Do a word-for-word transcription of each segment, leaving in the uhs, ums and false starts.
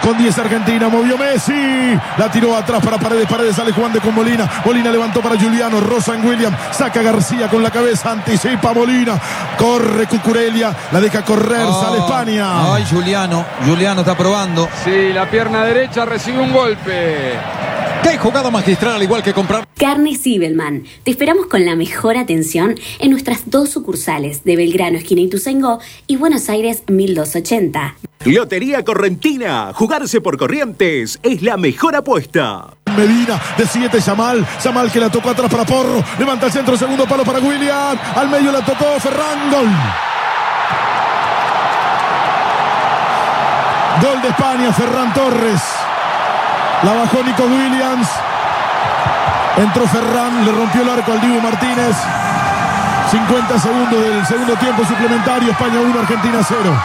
Con diez Argentina, movió Messi. La tiró atrás para Paredes. Paredes sale jugando con Molina. Molina levantó para Giuliano. Rosan Williams. Saca García con la cabeza. Anticipa Molina. Corre Cucurella. La deja correr. Oh, sale España. Ay, Giuliano. Giuliano está probando. Sí, la pierna derecha recibe un golpe. ¡Qué jugada magistral! Al igual que comprar. Carne Sibelman. Te esperamos con la mejor atención en nuestras dos sucursales de Belgrano, esquina Ituzaingó, y Buenos Aires mil doscientos ochenta. Lotería Correntina. Jugarse por Corrientes es la mejor apuesta. Medina, de siete, Yamal. Yamal que la tocó atrás para Porro. Levanta el centro, segundo palo para William. Al medio la tocó Ferran. Gol. Gol de España, Ferran Torres. La bajó Nico Williams. Entró Ferran, le rompió el arco al Dibu Martínez. cincuenta segundos del segundo tiempo suplementario. España uno, Argentina cero.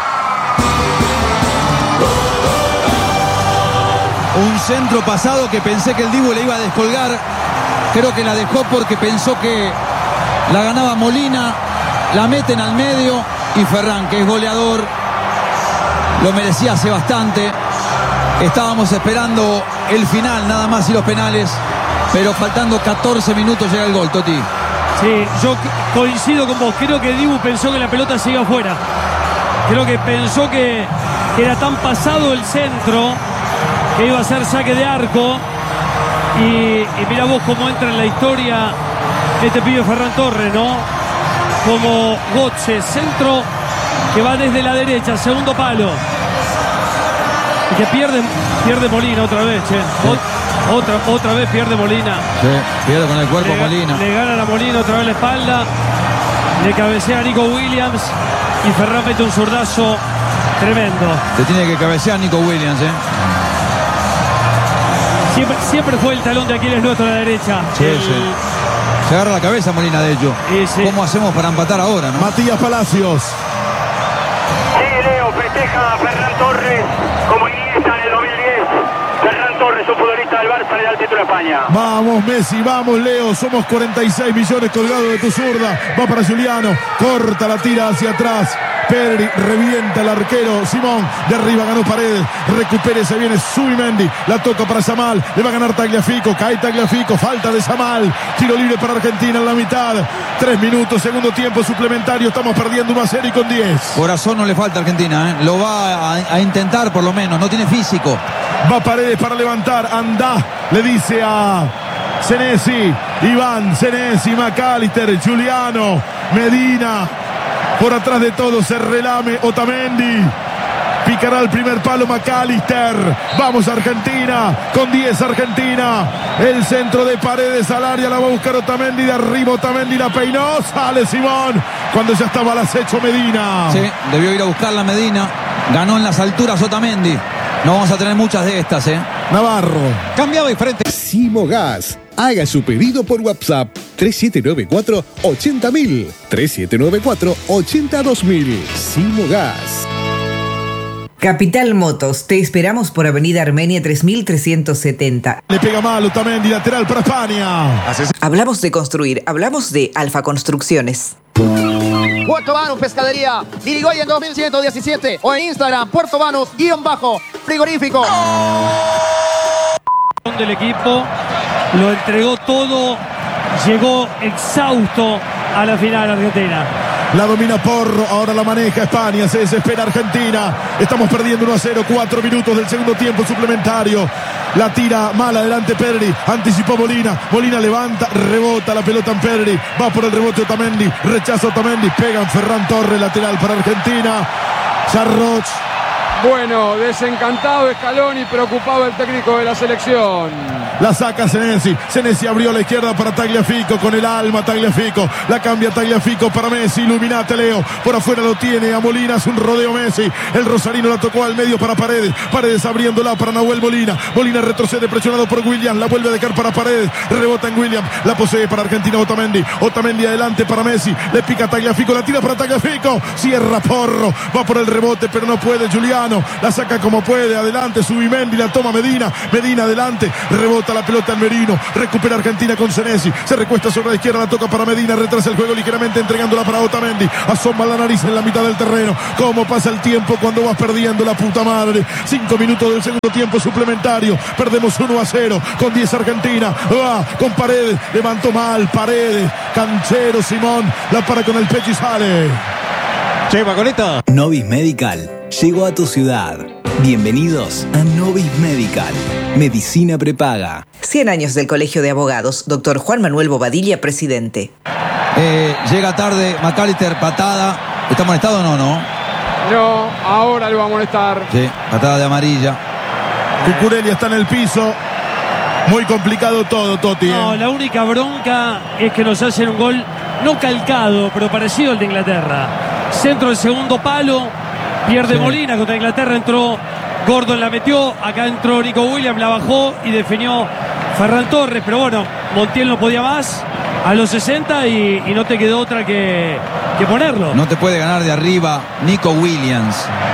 Un centro pasado que pensé que el Dibu le iba a descolgar. Creo que la dejó porque pensó que la ganaba Molina. La meten al medio y Ferran, que es goleador, lo merecía hace bastante. Estábamos esperando el final nada más y los penales, pero faltando catorce minutos llega el gol, Toti. Sí, yo coincido con vos. Creo que Dibu pensó que la pelota se iba afuera. Creo que pensó que era tan pasado el centro que iba a ser saque de arco. Y, y mira vos cómo entra en la historia este pibe Ferran Torres, ¿no? Como Götze, centro que va desde la derecha, segundo palo. Y que pierde, pierde Molina otra vez, che. Sí. Otra, otra vez pierde Molina. Sí, pierde con el cuerpo le, Molina. Le ganan a Molina otra vez la espalda. Le cabecea a Nico Williams. Y Ferran mete un zurdazo tremendo. Te tiene que cabecear Nico Williams, ¿eh? Siempre, siempre fue el talón de Aquiles nuestro a la derecha. Sí, el... sí. Se agarra la cabeza Molina, de hecho. Sí, sí. ¿Cómo hacemos para empatar ahora, no? Matías Palacios. Sí, Leo, festeja a Ferran Torres como Iniesta en el dos mil diez. Ferran Torres, un futbolista del Barça, le da el título a España. Vamos Messi, vamos Leo, somos cuarenta y seis millones colgados de tu zurda. Va para Giuliano, corta la tira hacia atrás. Pedri revienta el arquero Simón, de arriba ganó Paredes, recupere, se viene Zubimendi, la toca para Yamal, le va a ganar Tagliafico, cae Tagliafico, falta de Yamal, tiro libre para Argentina en la mitad, tres minutos, segundo tiempo suplementario, estamos perdiendo uno a cero y con diez. Corazón no le falta a Argentina, ¿eh? Lo va a, a intentar por lo menos, no tiene físico. Va Paredes para levantar, anda, le dice a Senesi, Iván, Senesi, McAllister, Giuliano, Medina. Por atrás de todo se relame Otamendi. Picará el primer palo McAllister. Vamos Argentina. Con diez Argentina. El centro de Paredes al área. La va a buscar Otamendi. De arriba Otamendi la peinó. Sale Simón. Cuando ya estaba al acecho Medina. Sí, debió ir a buscar la Medina. Ganó en las alturas Otamendi. No vamos a tener muchas de estas, ¿eh? Navarro. Cambiado y frente. Simogas. Haga su pedido por WhatsApp tres siete nueve cuatro, ochenta mil. tres siete nueve cuatro, ochenta dos mil. Simogas. Capital Motos, te esperamos por Avenida Armenia tres mil trescientos setenta. Le pega mal Otamendi, lateral para España. Hablamos de construir, hablamos de Alfa Construcciones. Puerto Banus Pescadería, Irigoyen dos mil ciento diecisiete o en Instagram, Puerto Banus, guión bajo, frigorífico. Del equipo, lo entregó todo, llegó exhausto a la final Argentina. La domina Porro, ahora la maneja España, se desespera Argentina. Estamos perdiendo uno a cero, cuatro minutos del segundo tiempo suplementario. La tira mal adelante Pedri, anticipó Molina, Molina levanta, rebota la pelota en Pedri, va por el rebote Otamendi, rechaza Otamendi, pega en Ferran Torres, lateral para Argentina. Charroch. Bueno, desencantado Scaloni, preocupado el técnico de la selección. La saca Senesi, Senesi abrió a la izquierda para Tagliafico, con el alma Tagliafico, la cambia Tagliafico para Messi, Illuminate Leo, por afuera lo tiene a Molina, es un rodeo Messi, el rosarino la tocó al medio para Paredes, Paredes abriéndola para Nahuel Molina, Molina retrocede presionado por Williams, la vuelve a dejar para Paredes, rebota en Williams, la posee para Argentina Otamendi, Otamendi adelante para Messi, le pica Tagliafico, la tira para Tagliafico, cierra Porro, va por el rebote pero no puede Giuliano. Juliano, la saca como puede, adelante Zubimendi, la toma Medina, Medina adelante, rebota la pelota en Merino, recupera Argentina con Senesi, se recuesta sobre la izquierda, la toca para Medina, retrasa el juego ligeramente entregándola para Otamendi, asoma la nariz en la mitad del terreno. Cómo pasa el tiempo cuando vas perdiendo, la puta madre. Cinco minutos del segundo tiempo suplementario, perdemos uno a cero, con diez Argentina, va con Paredes, levantó mal Paredes, canchero Simón, la para con el pecho y sale. Che, Pacoleta. Novis Medical llegó a tu ciudad. Bienvenidos a Novis Medical, medicina prepaga. cien años del Colegio de Abogados, doctor Juan Manuel Bobadilla, presidente. Eh, llega tarde McAllister, patada. ¿Está amonestado o no, no? No, ahora lo va a amonestar. Sí, patada de amarilla. Cucurella está en el piso. Muy complicado todo, Totti. No, ¿eh? la única bronca es que nos hacen un gol no calcado, pero parecido al de Inglaterra. Centro del segundo palo, pierde sí. Molina contra Inglaterra, entró Gordon, la metió, acá entró Nico Williams, la bajó y definió Ferran Torres, pero bueno, Montiel no podía más a los sesenta y, y no te quedó otra que, que ponerlo. No te puede ganar de arriba Nico Williams.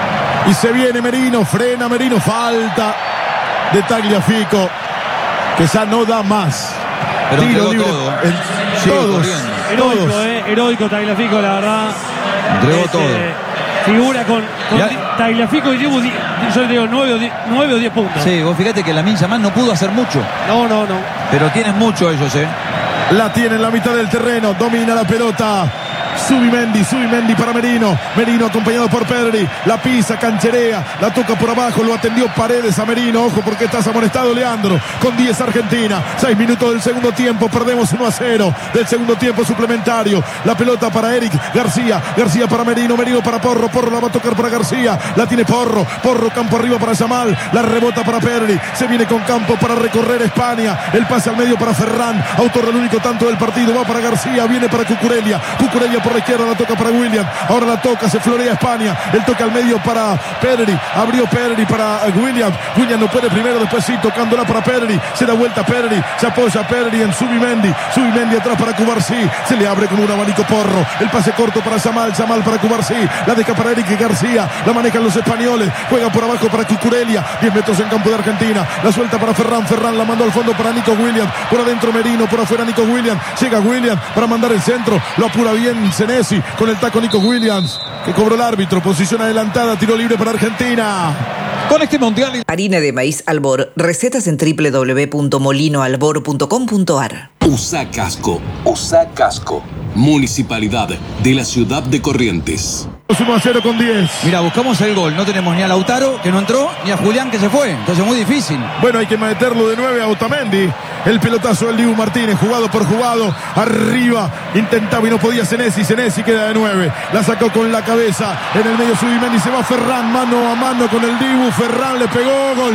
Y se viene Merino, frena Merino, falta de Tagliafico, que ya no da más. Pero tiro libre todo, en sí, todos, corriendo. Heroico, todos. eh, heroico Tagliafico, la verdad. Entregó Este, todo. Figura con, con Ya. Tagliafico y Dibu, yo le digo nueve o diez puntos. Sí, vos fíjate que Lamine Yamal no pudo hacer mucho. No, no, no. Pero tienen mucho ellos, eh. La tiene en la mitad del terreno, domina la pelota. Zubimendi, Zubimendi para Merino, Merino acompañado por Pedri, la pisa, cancherea, la toca por abajo, lo atendió Paredes a Merino, ojo porque estás amonestado, Leandro, con diez Argentina, seis minutos del segundo tiempo, perdemos uno a cero del segundo tiempo suplementario, la pelota para Eric García, García para Merino, Merino para Porro, Porro la va a tocar para García, la tiene Porro, Porro campo arriba para Yamal, la rebota para Pedri, se viene con campo para recorrer España, el pase al medio para Ferran, autor del único tanto del partido, va para García, viene para Cucurella, Cucurella por la izquierda, la toca para William, ahora la toca, se florea España, el toque al medio para Pedri, abrió Pedri para William, William no puede primero, después sí, tocándola para Pedri, se da vuelta Pedri, se apoya Pedri en Zubimendi, Zubimendi atrás para Cubarsí, se le abre con un abanico Porro, el pase corto para Yamal, Yamal para Cubarsí, la deja para Eric García, la manejan los españoles, juega por abajo para Cucurella, diez metros en campo de Argentina, la suelta para Ferran, Ferran la mandó al fondo para Nico Williams, por adentro Merino, por afuera Nico Williams, llega Williams para mandar el centro, lo apura bien Senesi, con el taco Nico Williams, que cobró el árbitro, posición adelantada, tiro libre para Argentina. Con este mundial. Harina de maíz Albor, recetas en doble u doble u doble u punto molino albor punto com punto ar. Usa casco, usa casco. Municipalidad de la ciudad de Corrientes. uno a cero con diez. Mira, buscamos el gol. No tenemos ni a Lautaro, que no entró, ni a Julián, que se fue. Entonces muy difícil. Bueno, hay que meterlo de nueve a Otamendi. El pelotazo del Dibu Martínez, jugado por jugado. Arriba, intentaba y no podía Senesi. Senesi queda de nueve. La sacó con la cabeza. En el medio Zubimendi, se va Ferran, mano a mano con el Dibu. Ferran le pegó, gol.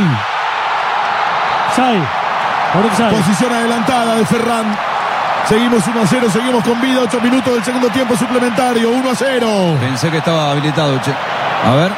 Sai. Posición adelantada de Ferran. Seguimos uno a cero, seguimos con vida, ocho minutos del segundo tiempo suplementario, uno a cero. Pensé que estaba habilitado, che. A ver.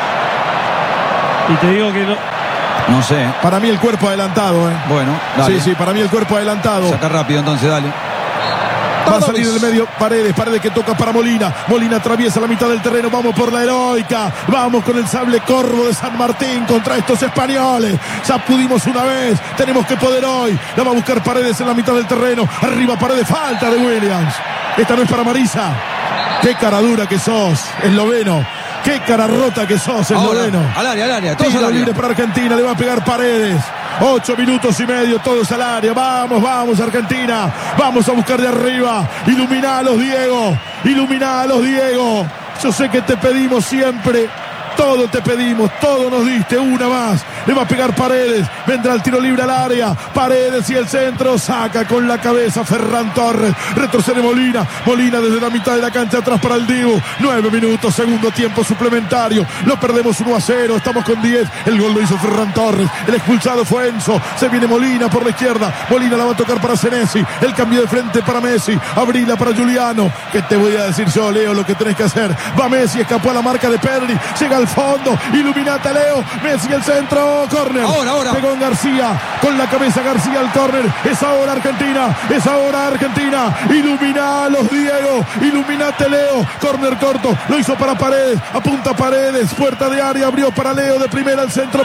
Y te digo que no. No sé. Para mí el cuerpo adelantado, ¿eh? Bueno, dale. Sí, sí, para mí el cuerpo adelantado. Saca rápido entonces, dale. Va a salir del medio Paredes, Paredes que toca para Molina. Molina atraviesa la mitad del terreno. Vamos por la heroica. Vamos con el sable corvo de San Martín contra estos españoles. Ya pudimos una vez. Tenemos que poder hoy. La va a buscar Paredes en la mitad del terreno. Arriba Paredes, falta de Williams. Esta no es para Marisa. Qué cara dura que sos, esloveno. Qué cara rota que sos, esloveno. Al área, al área. Todos al área. Libre para Argentina. Le va a pegar Paredes. Ocho minutos y medio, todos al área. Vamos, vamos, Argentina. Vamos a buscar de arriba. Iluminalos, Diego. Iluminalos, Diego. Yo sé que te pedimos siempre. Todo te pedimos, todo nos diste, una más. Le va a pegar Paredes, vendrá el tiro libre al área. Paredes y el centro, saca con la cabeza Ferran Torres. Retrocede Molina, Molina desde la mitad de la cancha atrás para el Dibu. Nueve minutos, segundo tiempo suplementario. Lo perdemos uno a cero, estamos con diez. El gol lo hizo Ferran Torres, el expulsado fue Enzo. Se viene Molina por la izquierda, Molina la va a tocar para Senesi. El cambio de frente para Messi, Abrila para Juliano. ¿Qué te voy a decir yo, Leo? Lo que tenés que hacer. Va Messi, escapó a la marca de Pedri, llega al fondo, iluminate Leo, Messi el centro, pegó, córner. Ahora, ahora. Pegó en García, con la cabeza García al córner. Es ahora Argentina, es ahora Argentina. Iluminalos, Diego, iluminate, Leo. Córner corto, lo hizo para Paredes, apunta Paredes, puerta de área, abrió para Leo, de primera al centro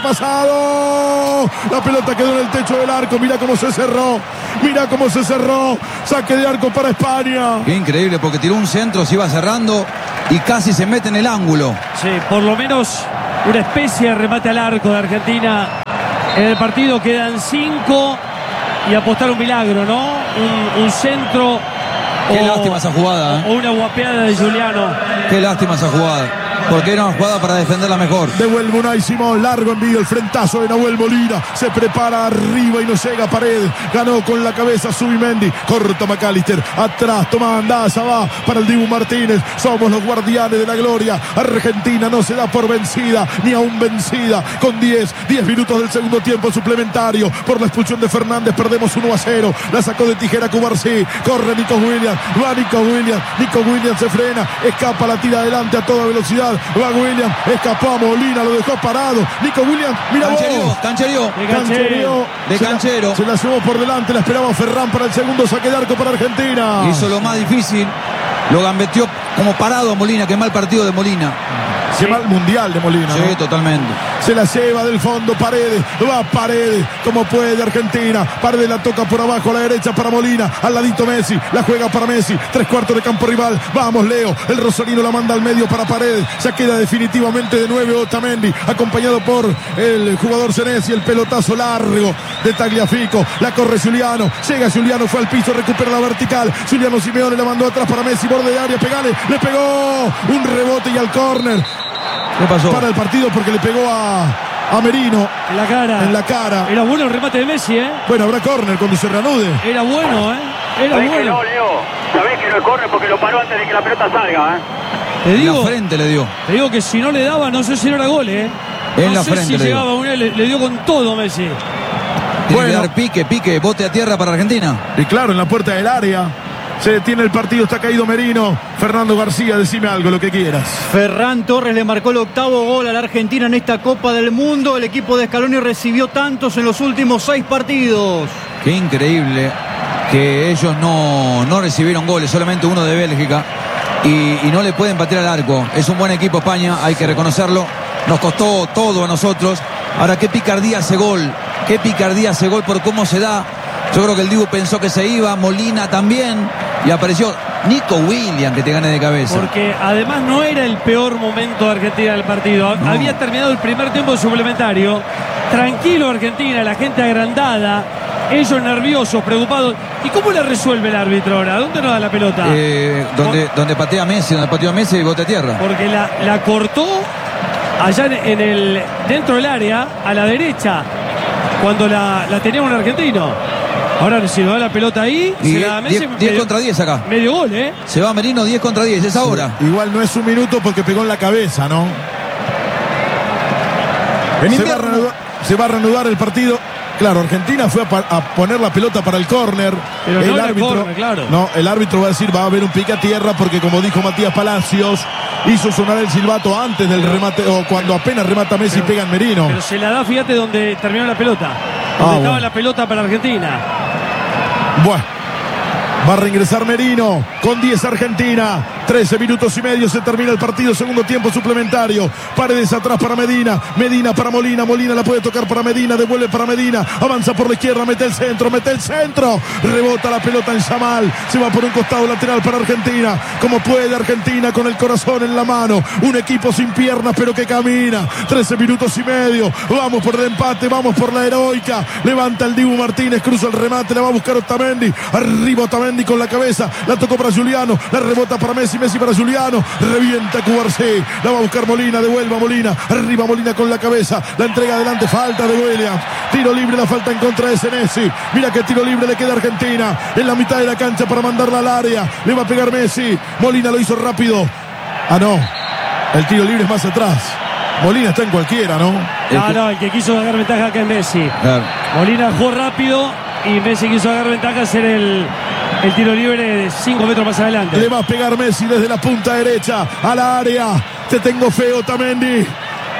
pasado. La pelota quedó en el techo del arco, mira cómo se cerró, mira cómo se cerró. Saque de arco para España. Qué increíble, porque tiró un centro, se iba cerrando y casi se mete en el ángulo. Sí, por lo menos una especie de remate al arco de Argentina en el partido. Quedan cinco y apostar un milagro, ¿no? Un, un centro. Qué o, lástima esa jugada, ¿eh? O una guapeada de Juliano. Qué lástima esa jugada, porque era una jugada para defenderla mejor. Devuelve Unai Simón, largo envío, el frentazo de Nahuel Molina, se prepara arriba y no llega a Paredes, ganó con la cabeza Zubimendi, corta McAllister, atrás, toma Andaza, va para el Dibu Martínez, somos los guardianes de la gloria. Argentina no se da por vencida, ni aún vencida, con diez, diez minutos del segundo tiempo suplementario, por la expulsión de Fernández perdemos uno a cero, la sacó de tijera Cubarsí, corre Nico Williams, va Nico Williams, Nico Williams se frena, escapa, la tira adelante a toda velocidad, va Williams, escapó a Molina, lo dejó parado, Nico Williams, mira vos, Cancherio, de Canchero, de se Canchero, la, se la llevó por delante, la esperaba Ferran para el segundo saque de arco para Argentina. hizo lo más difícil, lo gambeteó como parado a Molina. Qué mal partido de Molina. Se va al mundial de Molina. Sí, ¿no? Totalmente. Se la lleva del fondo Paredes, va Paredes, como puede Argentina. Paredes la toca por abajo a la derecha para Molina, al ladito Messi, la juega para Messi, tres cuartos de campo rival. Vamos Leo, el rosarino la manda al medio para Paredes, se queda definitivamente de nueve Otamendi, acompañado por el jugador Senesi, el pelotazo largo de Tagliafico, la corre Juliano, llega Juliano, fue al piso, recupera la vertical, Juliano Simeone la mandó atrás para Messi, borde de área, pegale, le pegó, un rebote y al córner. ¿Qué pasó? Para el partido porque le pegó a, a Merino en la cara. En la cara. Era bueno el remate de Messi, ¿eh? Bueno, habrá córner cuando se reanude. Era bueno, ¿eh? Era ¿Sabés bueno. que no, Leo? ¿Sabés que no corre porque lo paró antes de que la pelota salga, eh? Te digo, en la frente le dio. Te digo que si no le daba, no sé si no era gol, ¿eh? En no la sé frente si le llegaba dio. a una, le, le dio con todo Messi. Tiene Bueno. que dar pique, pique, bote a tierra para Argentina. Y claro, en la puerta del área. Se detiene el partido, está caído Merino. Fernando García, decime algo, lo que quieras. Ferran Torres le marcó el octavo gol a la Argentina en esta Copa del Mundo. El equipo de Scaloni recibió tantos en los últimos seis partidos. Qué increíble que ellos no, no recibieron goles, solamente uno de Bélgica. Y, y no le pueden patear al arco. Es un buen equipo España, hay que reconocerlo. Nos costó todo a nosotros. Ahora, qué picardía ese gol. Qué picardía ese gol por cómo se da. Yo creo que el Dibu pensó que se iba, Molina también, y apareció Nico Williams que te gane de cabeza. Porque además no era el peor momento de Argentina del partido. No. Había terminado el primer tiempo suplementario. Tranquilo Argentina, la gente agrandada, ellos nerviosos, preocupados. ¿Y cómo la resuelve el árbitro ahora? ¿Dónde nos da la pelota? Eh, donde, donde patea Messi, donde pateó a Messi y bote a tierra. Porque la, la cortó allá en el, dentro del área, a la derecha, cuando la, la tenía un argentino. Ahora si nos da la pelota ahí, Y se la da Messi, diez contra diez acá. Medio gol, ¿eh? Se va Merino diez contra diez, es ahora. Sí, igual no es un minuto porque pegó en la cabeza, ¿no? Se va, a reanudar, se va a reanudar el partido. Claro, Argentina fue a, pa- a poner la pelota para el córner. Pero el no era árbitro, córner, claro. No, el árbitro va a decir, va a haber un pique a tierra porque como dijo Matías Palacios, hizo sonar el silbato antes del remate, o cuando apenas remata Messi y pega en Merino. Pero se la da, fíjate, donde terminó la pelota. Donde Ah, estaba bueno. la pelota para Argentina. Bueno, va a reingresar Merino con diez Argentina. trece minutos y medio se termina el partido, segundo tiempo suplementario. Paredes atrás para Medina, Medina para Molina, Molina la puede tocar para Medina, devuelve para Medina, avanza por la izquierda, mete el centro, mete el centro, rebota la pelota en Yamal, se va por un costado lateral para Argentina, como puede Argentina con el corazón en la mano, un equipo sin piernas pero que camina. Trece minutos y medio, vamos por el empate, vamos por la heroica, levanta el Dibu Martínez, cruza el remate, la va a buscar Otamendi, arriba Otamendi con la cabeza, la tocó para Juliano, la rebota para Messi, Messi para Juliano, revienta Cubarsí, la va a buscar Molina, devuelva Molina, arriba Molina con la cabeza, la entrega adelante, falta de Williams, tiro libre, la falta en contra de Senesi, mira que tiro libre le queda a Argentina, en la mitad de la cancha para mandarla al área, le va a pegar Messi, Molina lo hizo rápido, ah no, el tiro libre es más atrás, Molina está en cualquiera, ¿no? No, no, el que quiso sacar ventaja acá es Messi. Claro. Molina jugó rápido y Messi quiso sacar ventaja, hacer el, el tiro libre de cinco metros más adelante. Le va a pegar Messi desde la punta derecha a la área. Te tengo feo, Otamendi.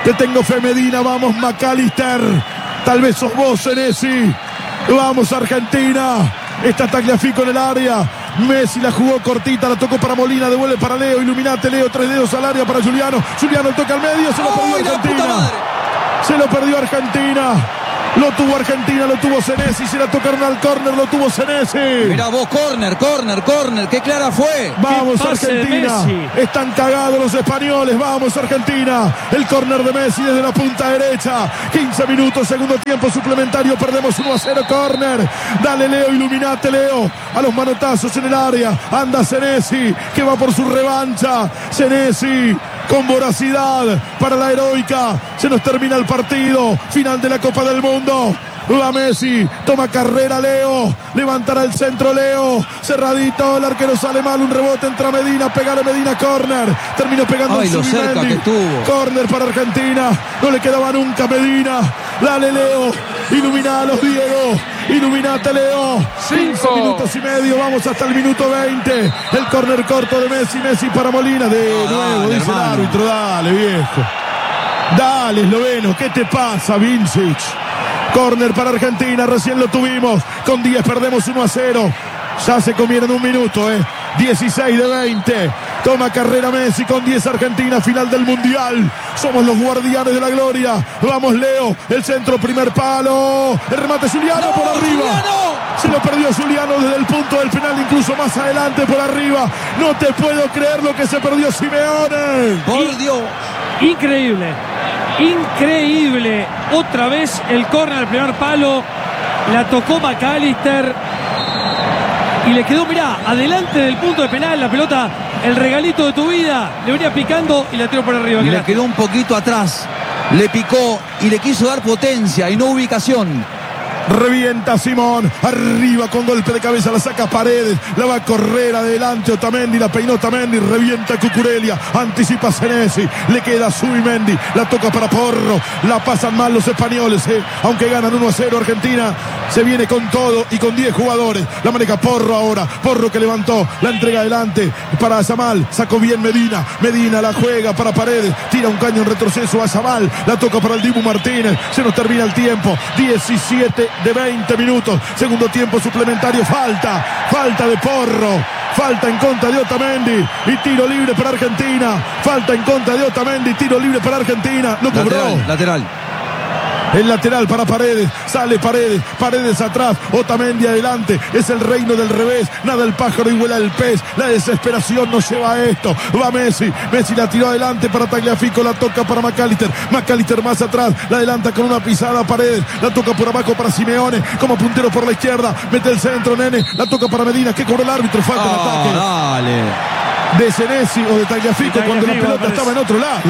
Te tengo fe, Medina. Vamos, McAllister. Tal vez sos vos, Senesi. Vamos, Argentina. Está Tagliafico en el área. Messi la jugó cortita, la tocó para Molina, devuelve para Leo. Iluminate, Leo, tres dedos al área para Juliano. Juliano toca al medio, se lo perdió Argentina. Se lo perdió Argentina. Lo tuvo Argentina, lo tuvo Senesi. Se la tocaron al córner, lo tuvo Senesi. Mirá vos, córner, córner, córner. Qué clara fue. Vamos, Argentina. Están cagados los españoles. Vamos, Argentina. El córner de Messi desde la punta derecha. quince minutos, segundo tiempo suplementario. Perdemos uno a cero, córner. Dale, Leo, iluminate, Leo. A los manotazos en el área. Anda Senesi, que va por su revancha. Senesi con voracidad para la heroica. Se nos termina el partido. Final de la Copa del Mundo. Va Messi, toma carrera Leo, levantará el centro Leo, cerradito, el arquero sale mal, un rebote entra Medina, pegar a Medina, córner, terminó pegando Ay, el lo cerca que tuvo. Córner para Argentina, no le quedaba nunca Medina, dale Leo, ilumina a los Diego, iluminate Leo, cinco minutos y medio, vamos hasta el minuto veinte, el córner corto de Messi, Messi para Molina, de ah, nuevo, dale, dice hermano. el árbitro, dale viejo, dale esloveno, ¿qué te pasa, Vincic? Córner para Argentina, recién lo tuvimos. Con diez perdemos uno a cero. Ya se comieron un minuto, ¿eh? dieciséis de veinte. Toma carrera Messi con diez Argentina, final del Mundial. Somos los guardianes de la gloria. Vamos, Leo. El centro, primer palo. El remate Juliano no, por arriba. Juliano. Se lo perdió Juliano desde el punto del penal, incluso más adelante por arriba. No te puedo creer lo que se perdió Simeone. Por Dios. Increíble. Increíble. Otra vez el córner al primer palo. La tocó McAllister. Y le quedó, mirá, adelante del punto de penal. La pelota, el regalito de tu vida. Le venía picando y la tiró por arriba. Y le quedó un poquito atrás. Le picó y le quiso dar potencia y no ubicación. Revienta Simón, arriba con golpe de cabeza, la saca Paredes, la va a correr adelante Otamendi, la peinó Otamendi, revienta Cucurella, anticipa Senesi, le queda Subimendi, la toca para Porro, la pasan mal los españoles, eh. aunque ganan uno a cero Argentina, se viene con todo y con diez jugadores, la maneja Porro ahora, Porro que levantó, la entrega adelante para Yamal, sacó bien Medina, Medina la juega para Paredes, tira un caño en retroceso a Yamal, la toca para el Dibu Martínez, se nos termina el tiempo, diecisiete de veinte minutos, segundo tiempo suplementario, falta, falta de Porro, falta en contra de Otamendi y tiro libre para Argentina, falta en contra de Otamendi, tiro libre para Argentina, lo cobró. Lateral, lateral. El lateral para Paredes, sale Paredes, Paredes atrás, Otamendi adelante, es el reino del revés, nada el pájaro y vuela el pez, la desesperación nos lleva a esto, va Messi, Messi la tiró adelante para Tagliafico, la toca para McAllister, McAllister más atrás, la adelanta con una pisada Paredes, la toca por abajo para Simeone, como puntero por la izquierda, mete el centro, nene, la toca para Medina, que cobró el árbitro, falta oh, el ataque. Dale. De Senesi o de Tagliafico cuando la pelota estaba en otro lado.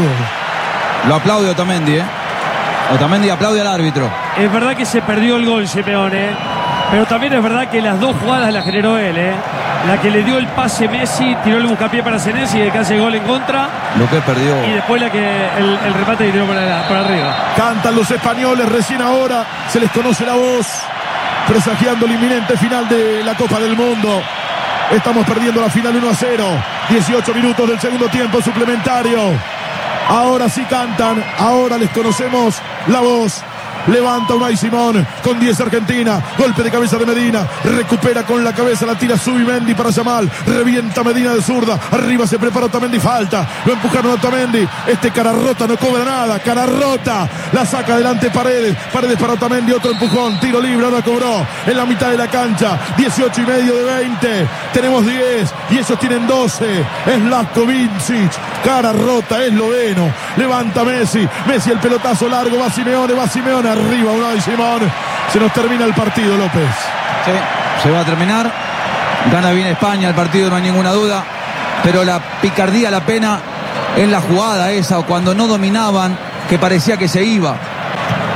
Lo aplaude Otamendi, ¿eh? Otamendi aplaude al árbitro. Es verdad que se perdió el gol Simeone, pero también es verdad que las dos jugadas las generó él, ¿eh? La que le dio el pase Messi, tiró el buscapié para Senesi y que hace gol en contra. Lo que perdió. Y después la que el, el remate que tiró por, la, por arriba. Cantan los españoles recién ahora, se les conoce la voz, presagiando el inminente final de la Copa del Mundo. Estamos perdiendo la final uno a cero, dieciocho minutos del segundo tiempo suplementario. Ahora sí cantan, ahora les conocemos la voz. Levanta Unai Simón con diez Argentina, golpe de cabeza de Medina, recupera con la cabeza, la tira Subimendi para Yamal, revienta Medina de zurda, arriba se prepara Otamendi, falta, lo empujaron a Otamendi, este cara rota no cobra nada, cara rota, la saca adelante Paredes, Paredes para Otamendi, otro empujón, tiro libre, ahora cobró en la mitad de la cancha, dieciocho y medio de veinte, tenemos diez y ellos tienen doce, es Latko Vincic, cara rota, esloveno, levanta Messi, Messi el pelotazo largo, va Simeone, va Simeone, arriba Unai Simón, se nos termina el partido, López. Sí, se va a terminar, gana bien España el partido, no hay ninguna duda, pero la picardía, la pena en la jugada esa, o cuando no dominaban, que parecía que se iba.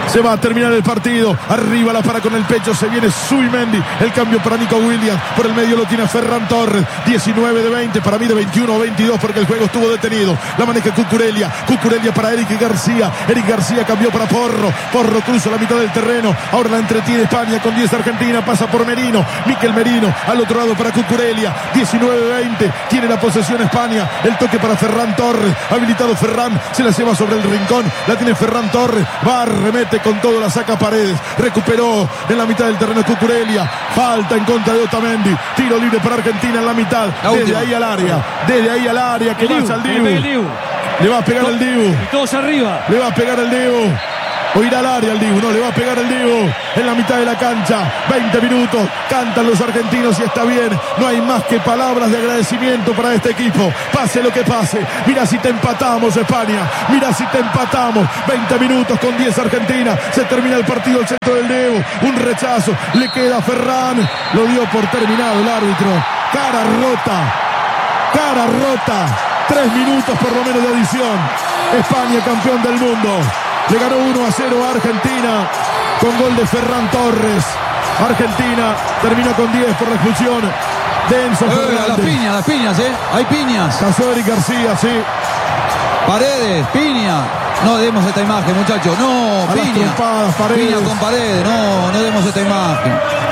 Se va a terminar el partido. Arriba la para con el pecho. Se viene Zubimendi. El cambio para Nico Williams. Por el medio lo tiene Ferran Torres. diecinueve de veinte. Para mí de veintiuno o veintidós porque el juego estuvo detenido. La maneja Cucurella. Cucurella para Eric García. Eric García cambió para Porro. Porro cruza la mitad del terreno. Ahora la entretiene España con diez Argentina. Pasa por Merino. Miquel Merino. Al otro lado para Cucurella. diecinueve de veinte. Tiene la posesión España. El toque para Ferran Torres. Habilitado Ferran. Se la lleva sobre el rincón. La tiene Ferran Torres. Va, remete con todo. La saca Paredes. Recuperó en la mitad del terreno Cucurella. Falta en contra de Otamendi. Tiro libre para Argentina en la mitad. La desde última. ahí al área. Desde ahí al área. Que pasa al Dibu. Le va a pegar el Dibu. Y todos arriba. Le va a pegar el Dibu. O irá al área el Dibu, no, le va a pegar el Dibu en la mitad de la cancha. veinte minutos, cantan los argentinos y está bien. No hay más que palabras de agradecimiento para este equipo. Pase lo que pase. Mira si te empatamos, España. Mira si te empatamos. veinte minutos con diez Argentina. Se termina el partido, el centro del Dibu. Un rechazo. Le queda a Ferran. Lo dio por terminado el árbitro. Cara rota. Cara rota. Tres minutos por lo menos de adición. España campeón del mundo. Le ganó uno a cero a Argentina con gol de Ferran Torres. Argentina terminó con diez por la expulsión de Enzo eh, Fernández. Las piñas, las piñas, ¿eh? Hay piñas. Casó Eric García, sí. Paredes, piña. No demos esta imagen, muchachos. No, a piña. Trompadas, piña con Paredes. No, no demos esta imagen.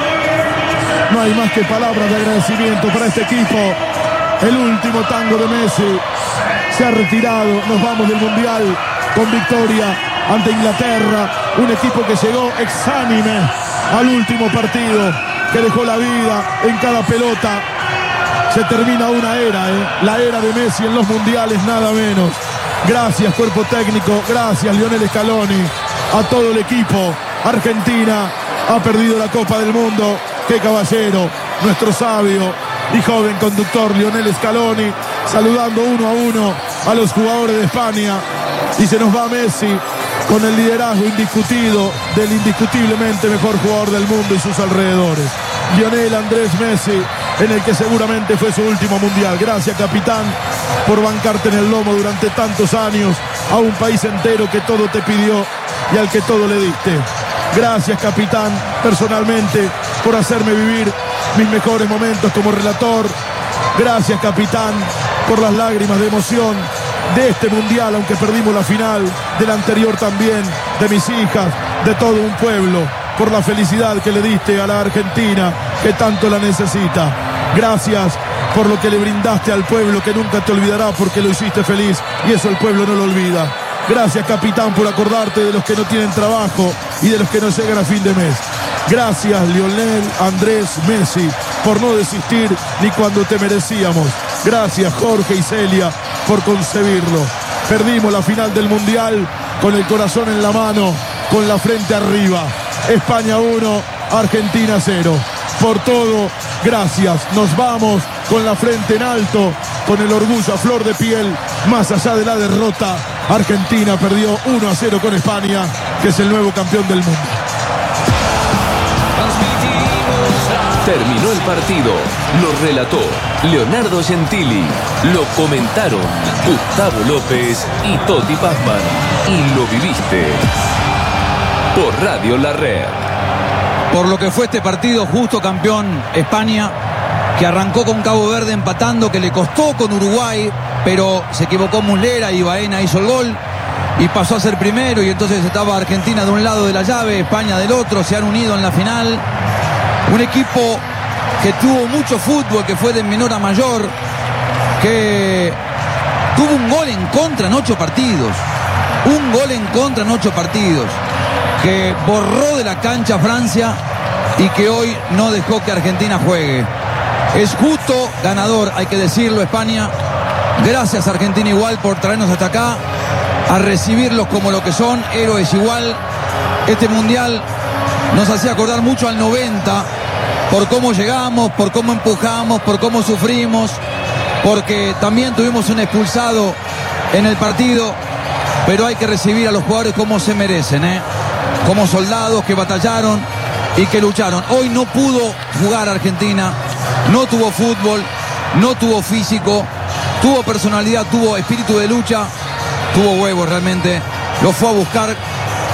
No hay más que palabras de agradecimiento para este equipo. El último tango de Messi se ha retirado. Nos vamos del Mundial con victoria ante Inglaterra, un equipo que llegó exánime al último partido, que dejó la vida en cada pelota. Se termina una era, ¿eh? La era de Messi en los mundiales, nada menos. Gracias cuerpo técnico, gracias Lionel Scaloni, a todo el equipo. Argentina ha perdido la Copa del Mundo. Qué caballero, nuestro sabio y joven conductor Lionel Scaloni, saludando uno a uno a los jugadores de España. Y se nos va Messi con el liderazgo indiscutido del indiscutiblemente mejor jugador del mundo y sus alrededores. Lionel Andrés Messi, en el que seguramente fue su último mundial. Gracias, capitán, por bancarte en el lomo durante tantos años a un país entero que todo te pidió y al que todo le diste. Gracias, capitán, personalmente, por hacerme vivir mis mejores momentos como relator. Gracias, capitán, por las lágrimas de emoción de este mundial, aunque perdimos la final, del anterior también, de mis hijas, de todo un pueblo, por la felicidad que le diste a la Argentina, que tanto la necesita. Gracias por lo que le brindaste al pueblo, que nunca te olvidará porque lo hiciste feliz, y eso el pueblo no lo olvida. Gracias, capitán, por acordarte de los que no tienen trabajo y de los que no llegan a fin de mes. Gracias, Lionel Andrés Messi, por no desistir ni cuando te merecíamos. Gracias, Jorge y Celia, por concebirlo. Perdimos la final del Mundial con el corazón en la mano, con la frente arriba. España uno, Argentina cero. Por todo, gracias. Nos vamos con la frente en alto, con el orgullo a flor de piel, más allá de la derrota. Argentina perdió uno a cero con España, que es el nuevo campeón del mundo. Terminó el partido, lo relató Leonardo Gentili, lo comentaron Gustavo López y Toti Pazman, y lo viviste por Radio La Red. Por lo que fue este partido, justo campeón España, que arrancó con Cabo Verde empatando, que le costó con Uruguay, pero se equivocó Muslera y Baena hizo el gol y pasó a ser primero, y entonces estaba Argentina de un lado de la llave, España del otro, se han unido en la final. Un equipo que tuvo mucho fútbol, que fue de menor a mayor, que tuvo un gol en contra en ocho partidos. Un gol en contra en ocho partidos. Que borró de la cancha a Francia y que hoy no dejó que Argentina juegue. Es justo ganador, hay que decirlo, España. Gracias, Argentina, igual por traernos hasta acá, a recibirlos como lo que son, héroes igual. Este mundial nos hacía acordar mucho al noventa, por cómo llegamos, por cómo empujamos, por cómo sufrimos, porque también tuvimos un expulsado en el partido, pero hay que recibir a los jugadores como se merecen, ¿eh? Como soldados que batallaron y que lucharon. Hoy no pudo jugar Argentina, no tuvo fútbol, no tuvo físico, tuvo personalidad, tuvo espíritu de lucha, tuvo huevos realmente, lo fue a buscar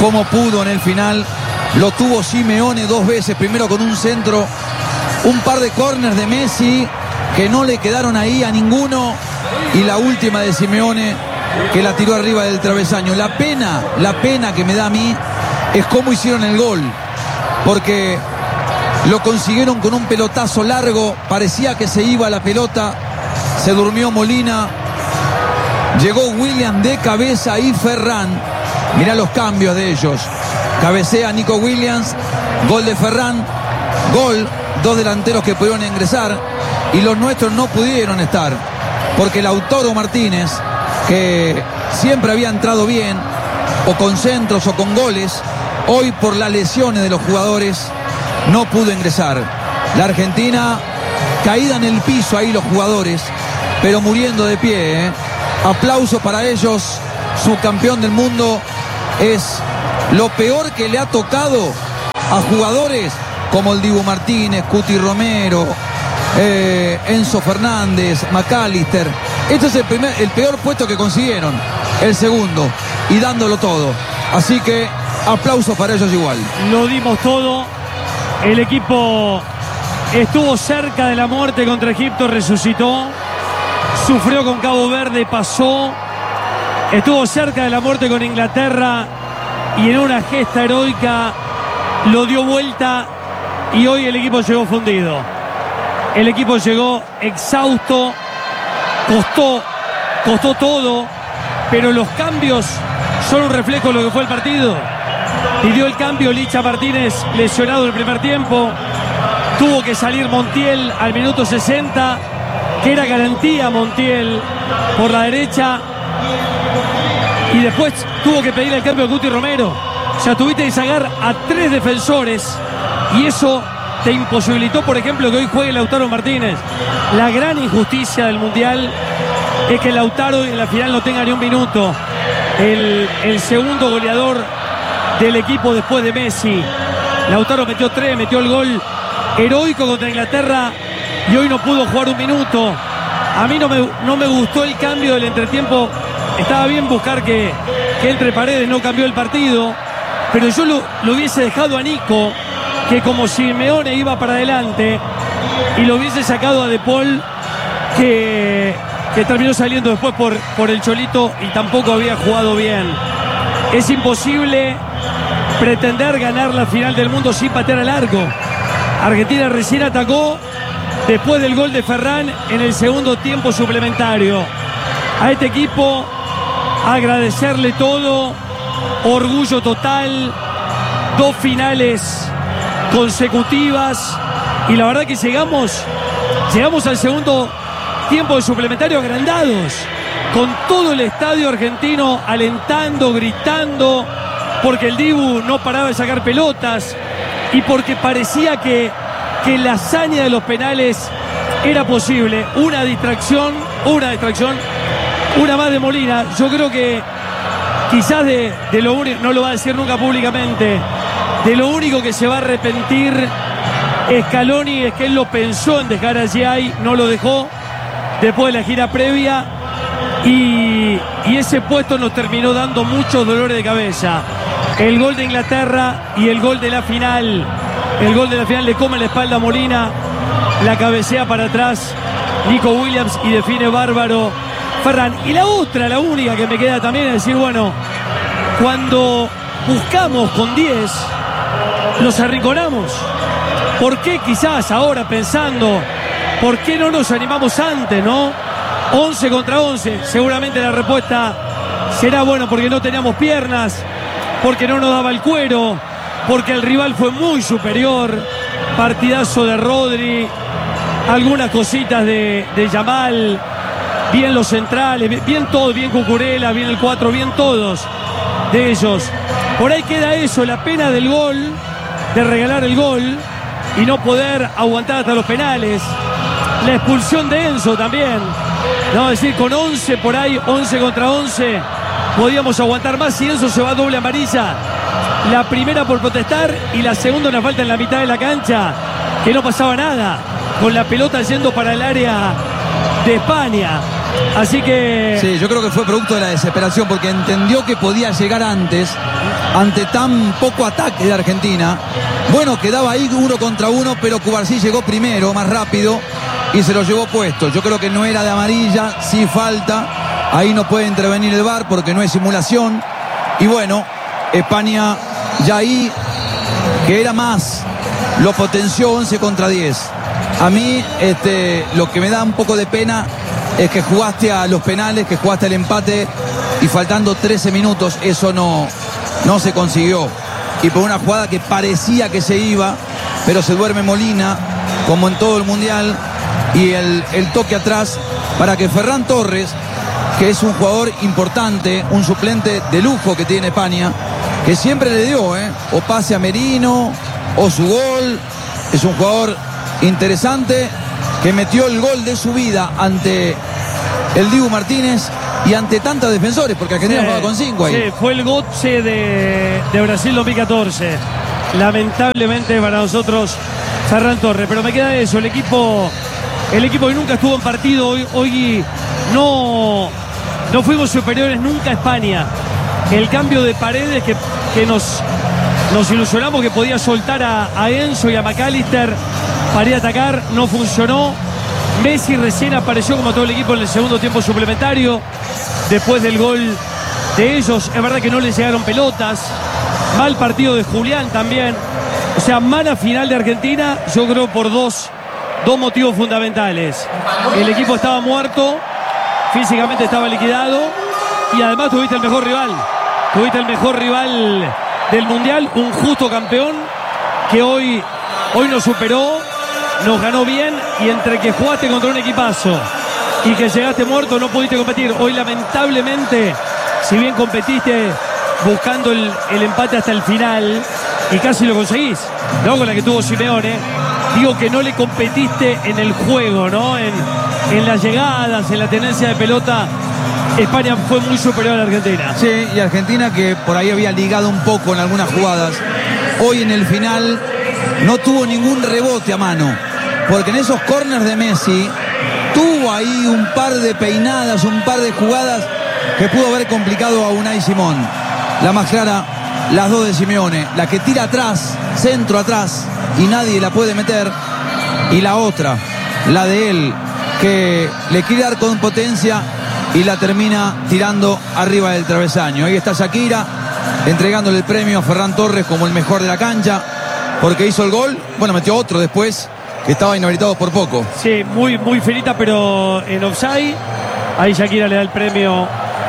como pudo en el final. Lo tuvo Simeone dos veces, primero con un centro, un par de córners de Messi que no le quedaron ahí a ninguno, y la última de Simeone que la tiró arriba del travesaño. La pena, la pena que me da a mí es cómo hicieron el gol, porque lo consiguieron con un pelotazo largo, parecía que se iba la pelota, se durmió Molina, llegó William de cabeza y Ferran, mirá los cambios de ellos, cabecea Nico Williams, gol de Ferran, gol, dos delanteros que pudieron ingresar y los nuestros no pudieron estar, porque Lautaro Martínez, que siempre había entrado bien, o con centros o con goles, hoy por las lesiones de los jugadores no pudo ingresar. La Argentina caída en el piso ahí los jugadores, pero muriendo de pie, ¿eh? Aplauso para ellos. Su campeón del mundo es lo peor que le ha tocado a jugadores como el Dibu Martínez, Cuti Romero, eh, Enzo Fernández, McAllister. Este es el, primer, el peor puesto que consiguieron, el segundo, y dándolo todo. Así que aplausos para ellos igual. Lo dimos todo. El equipo estuvo cerca de la muerte contra Egipto, resucitó. Sufrió con Cabo Verde, pasó. Estuvo cerca de la muerte con Inglaterra y en una gesta heroica lo dio vuelta, y hoy el equipo llegó fundido. El equipo llegó exhausto, costó, costó todo, pero los cambios son un reflejo de lo que fue el partido. Pidió el cambio Licha Martínez, lesionado en el primer tiempo. Tuvo que salir Montiel al minuto sesenta, que era garantía Montiel por la derecha. Y después tuvo que pedir el cambio de Cuti Romero. O sea, tuviste que sacar a tres defensores y eso te imposibilitó, por ejemplo, que hoy juegue Lautaro Martínez. La gran injusticia del Mundial es que Lautaro en la final no tenga ni un minuto. El, el segundo goleador del equipo después de Messi. Lautaro metió tres, metió el gol heroico contra Inglaterra y hoy no pudo jugar un minuto. A mí no me, no me gustó el cambio del entretiempo. Estaba bien buscar que, que entre Paredes, no cambió el partido, pero yo lo, lo hubiese dejado a Nico, que como Simeone iba para adelante, y lo hubiese sacado a De Paul, que, que terminó saliendo después por, por el Cholito y tampoco había jugado bien. Es imposible pretender ganar la final del mundo sin patear al arco. Argentina recién atacó después del gol de Ferran en el segundo tiempo suplementario. A este equipo agradecerle todo, orgullo total, dos finales consecutivas, y la verdad que llegamos, llegamos al segundo tiempo de suplementario agrandados, con todo el estadio argentino alentando, gritando, porque el Dibu no paraba de sacar pelotas y porque parecía que, que la hazaña de los penales era posible. Una distracción, una distracción, una más de Molina. Yo creo que quizás de, de lo único, no lo va a decir nunca públicamente, de lo único que se va a arrepentir Scaloni es que él lo pensó en dejar a Giai, no lo dejó después de la gira previa, y, y ese puesto nos terminó dando muchos dolores de cabeza. El gol de Inglaterra y el gol de la final. El gol de la final le come la espalda a Molina, la cabecea para atrás Nico Williams y define bárbaro Ferran. Y la otra, la única que me queda también es decir, bueno, cuando buscamos con diez, los arrinconamos. ¿Por qué quizás ahora pensando, por qué no nos animamos antes, no? once contra once, seguramente la respuesta será, bueno, porque no teníamos piernas, porque no nos daba el cuero, porque el rival fue muy superior. Partidazo de Rodri, algunas cositas de, de Yamal, bien los centrales, bien todos, bien Cucurella, bien el cuatro, bien todos de ellos. Por ahí queda eso, la pena del gol, de regalar el gol y no poder aguantar hasta los penales. La expulsión de Enzo también, no, es decir, con once por ahí, once contra once, podíamos aguantar más. Si Enzo se va a doble amarilla, la primera por protestar y la segunda una falta en la mitad de la cancha, que no pasaba nada, con la pelota yendo para el área de España. Así que... Sí, yo creo que fue producto de la desesperación porque entendió que podía llegar antes ante tan poco ataque de Argentina. Bueno, quedaba ahí uno contra uno, pero Cubarsí llegó primero, más rápido, y se lo llevó puesto. Yo creo que no era de amarilla, sí falta. Ahí no puede intervenir el V A R porque no es simulación. Y bueno, España ya ahí, que era más, lo potenció once contra diez. A mí este, lo que me da un poco de pena es que jugaste a los penales, que jugaste al empate y faltando trece minutos eso no, no se consiguió. Y por una jugada que parecía que se iba, pero se duerme Molina, como en todo el Mundial, y el, el toque atrás para que Ferran Torres, que es un jugador importante, un suplente de lujo que tiene España, que siempre le dio, ¿eh? o pase a Merino, o su gol, es un jugador interesante, que metió el gol de su vida ante el Dibu Martínez y ante tantos defensores, porque Argentina sí, juega con cinco ahí. Sí, fue el Gotze de, de Brasil dos mil catorce. Lamentablemente para nosotros, Ferran Torres. Pero me queda eso, el equipo, el equipo que nunca estuvo en partido, hoy, hoy no, no fuimos superiores nunca a España. El cambio de Paredes que, que nos, nos ilusionamos que podía soltar a, a Enzo y a McAllister para ir a atacar, no funcionó. Messi recién apareció como todo el equipo en el segundo tiempo suplementario, después del gol de ellos. Es verdad que no les llegaron pelotas. Mal partido de Julián también. O sea, mala final de Argentina, yo creo por dos, dos motivos fundamentales. El equipo estaba muerto, físicamente estaba liquidado y además tuviste el mejor rival. Tuviste el mejor rival del Mundial, un justo campeón que hoy, hoy nos superó, nos ganó bien, y entre que jugaste contra un equipazo y que llegaste muerto no pudiste competir. Hoy lamentablemente, si bien competiste buscando el, el empate hasta el final y casi lo conseguís, no con la que tuvo Simeone, digo que no le competiste en el juego, ¿no? En, en las llegadas, en la tenencia de pelota. España fue muy superior a la Argentina. Sí, y Argentina, que por ahí había ligado un poco en algunas jugadas, hoy en el final no tuvo ningún rebote a mano, porque en esos corners de Messi tuvo ahí un par de peinadas, un par de jugadas que pudo haber complicado a Unai Simón. La más clara, las dos de Simeone, la que tira atrás, centro atrás y nadie la puede meter, y la otra, la de él, que le quiere dar con potencia y la termina tirando arriba del travesaño. Ahí está Shakira entregándole el premio a Ferran Torres como el mejor de la cancha, porque hizo el gol. Bueno, metió otro después que estaba inhabilitado por poco. Sí, muy, muy finita, pero en offside. Ahí Shakira le da el premio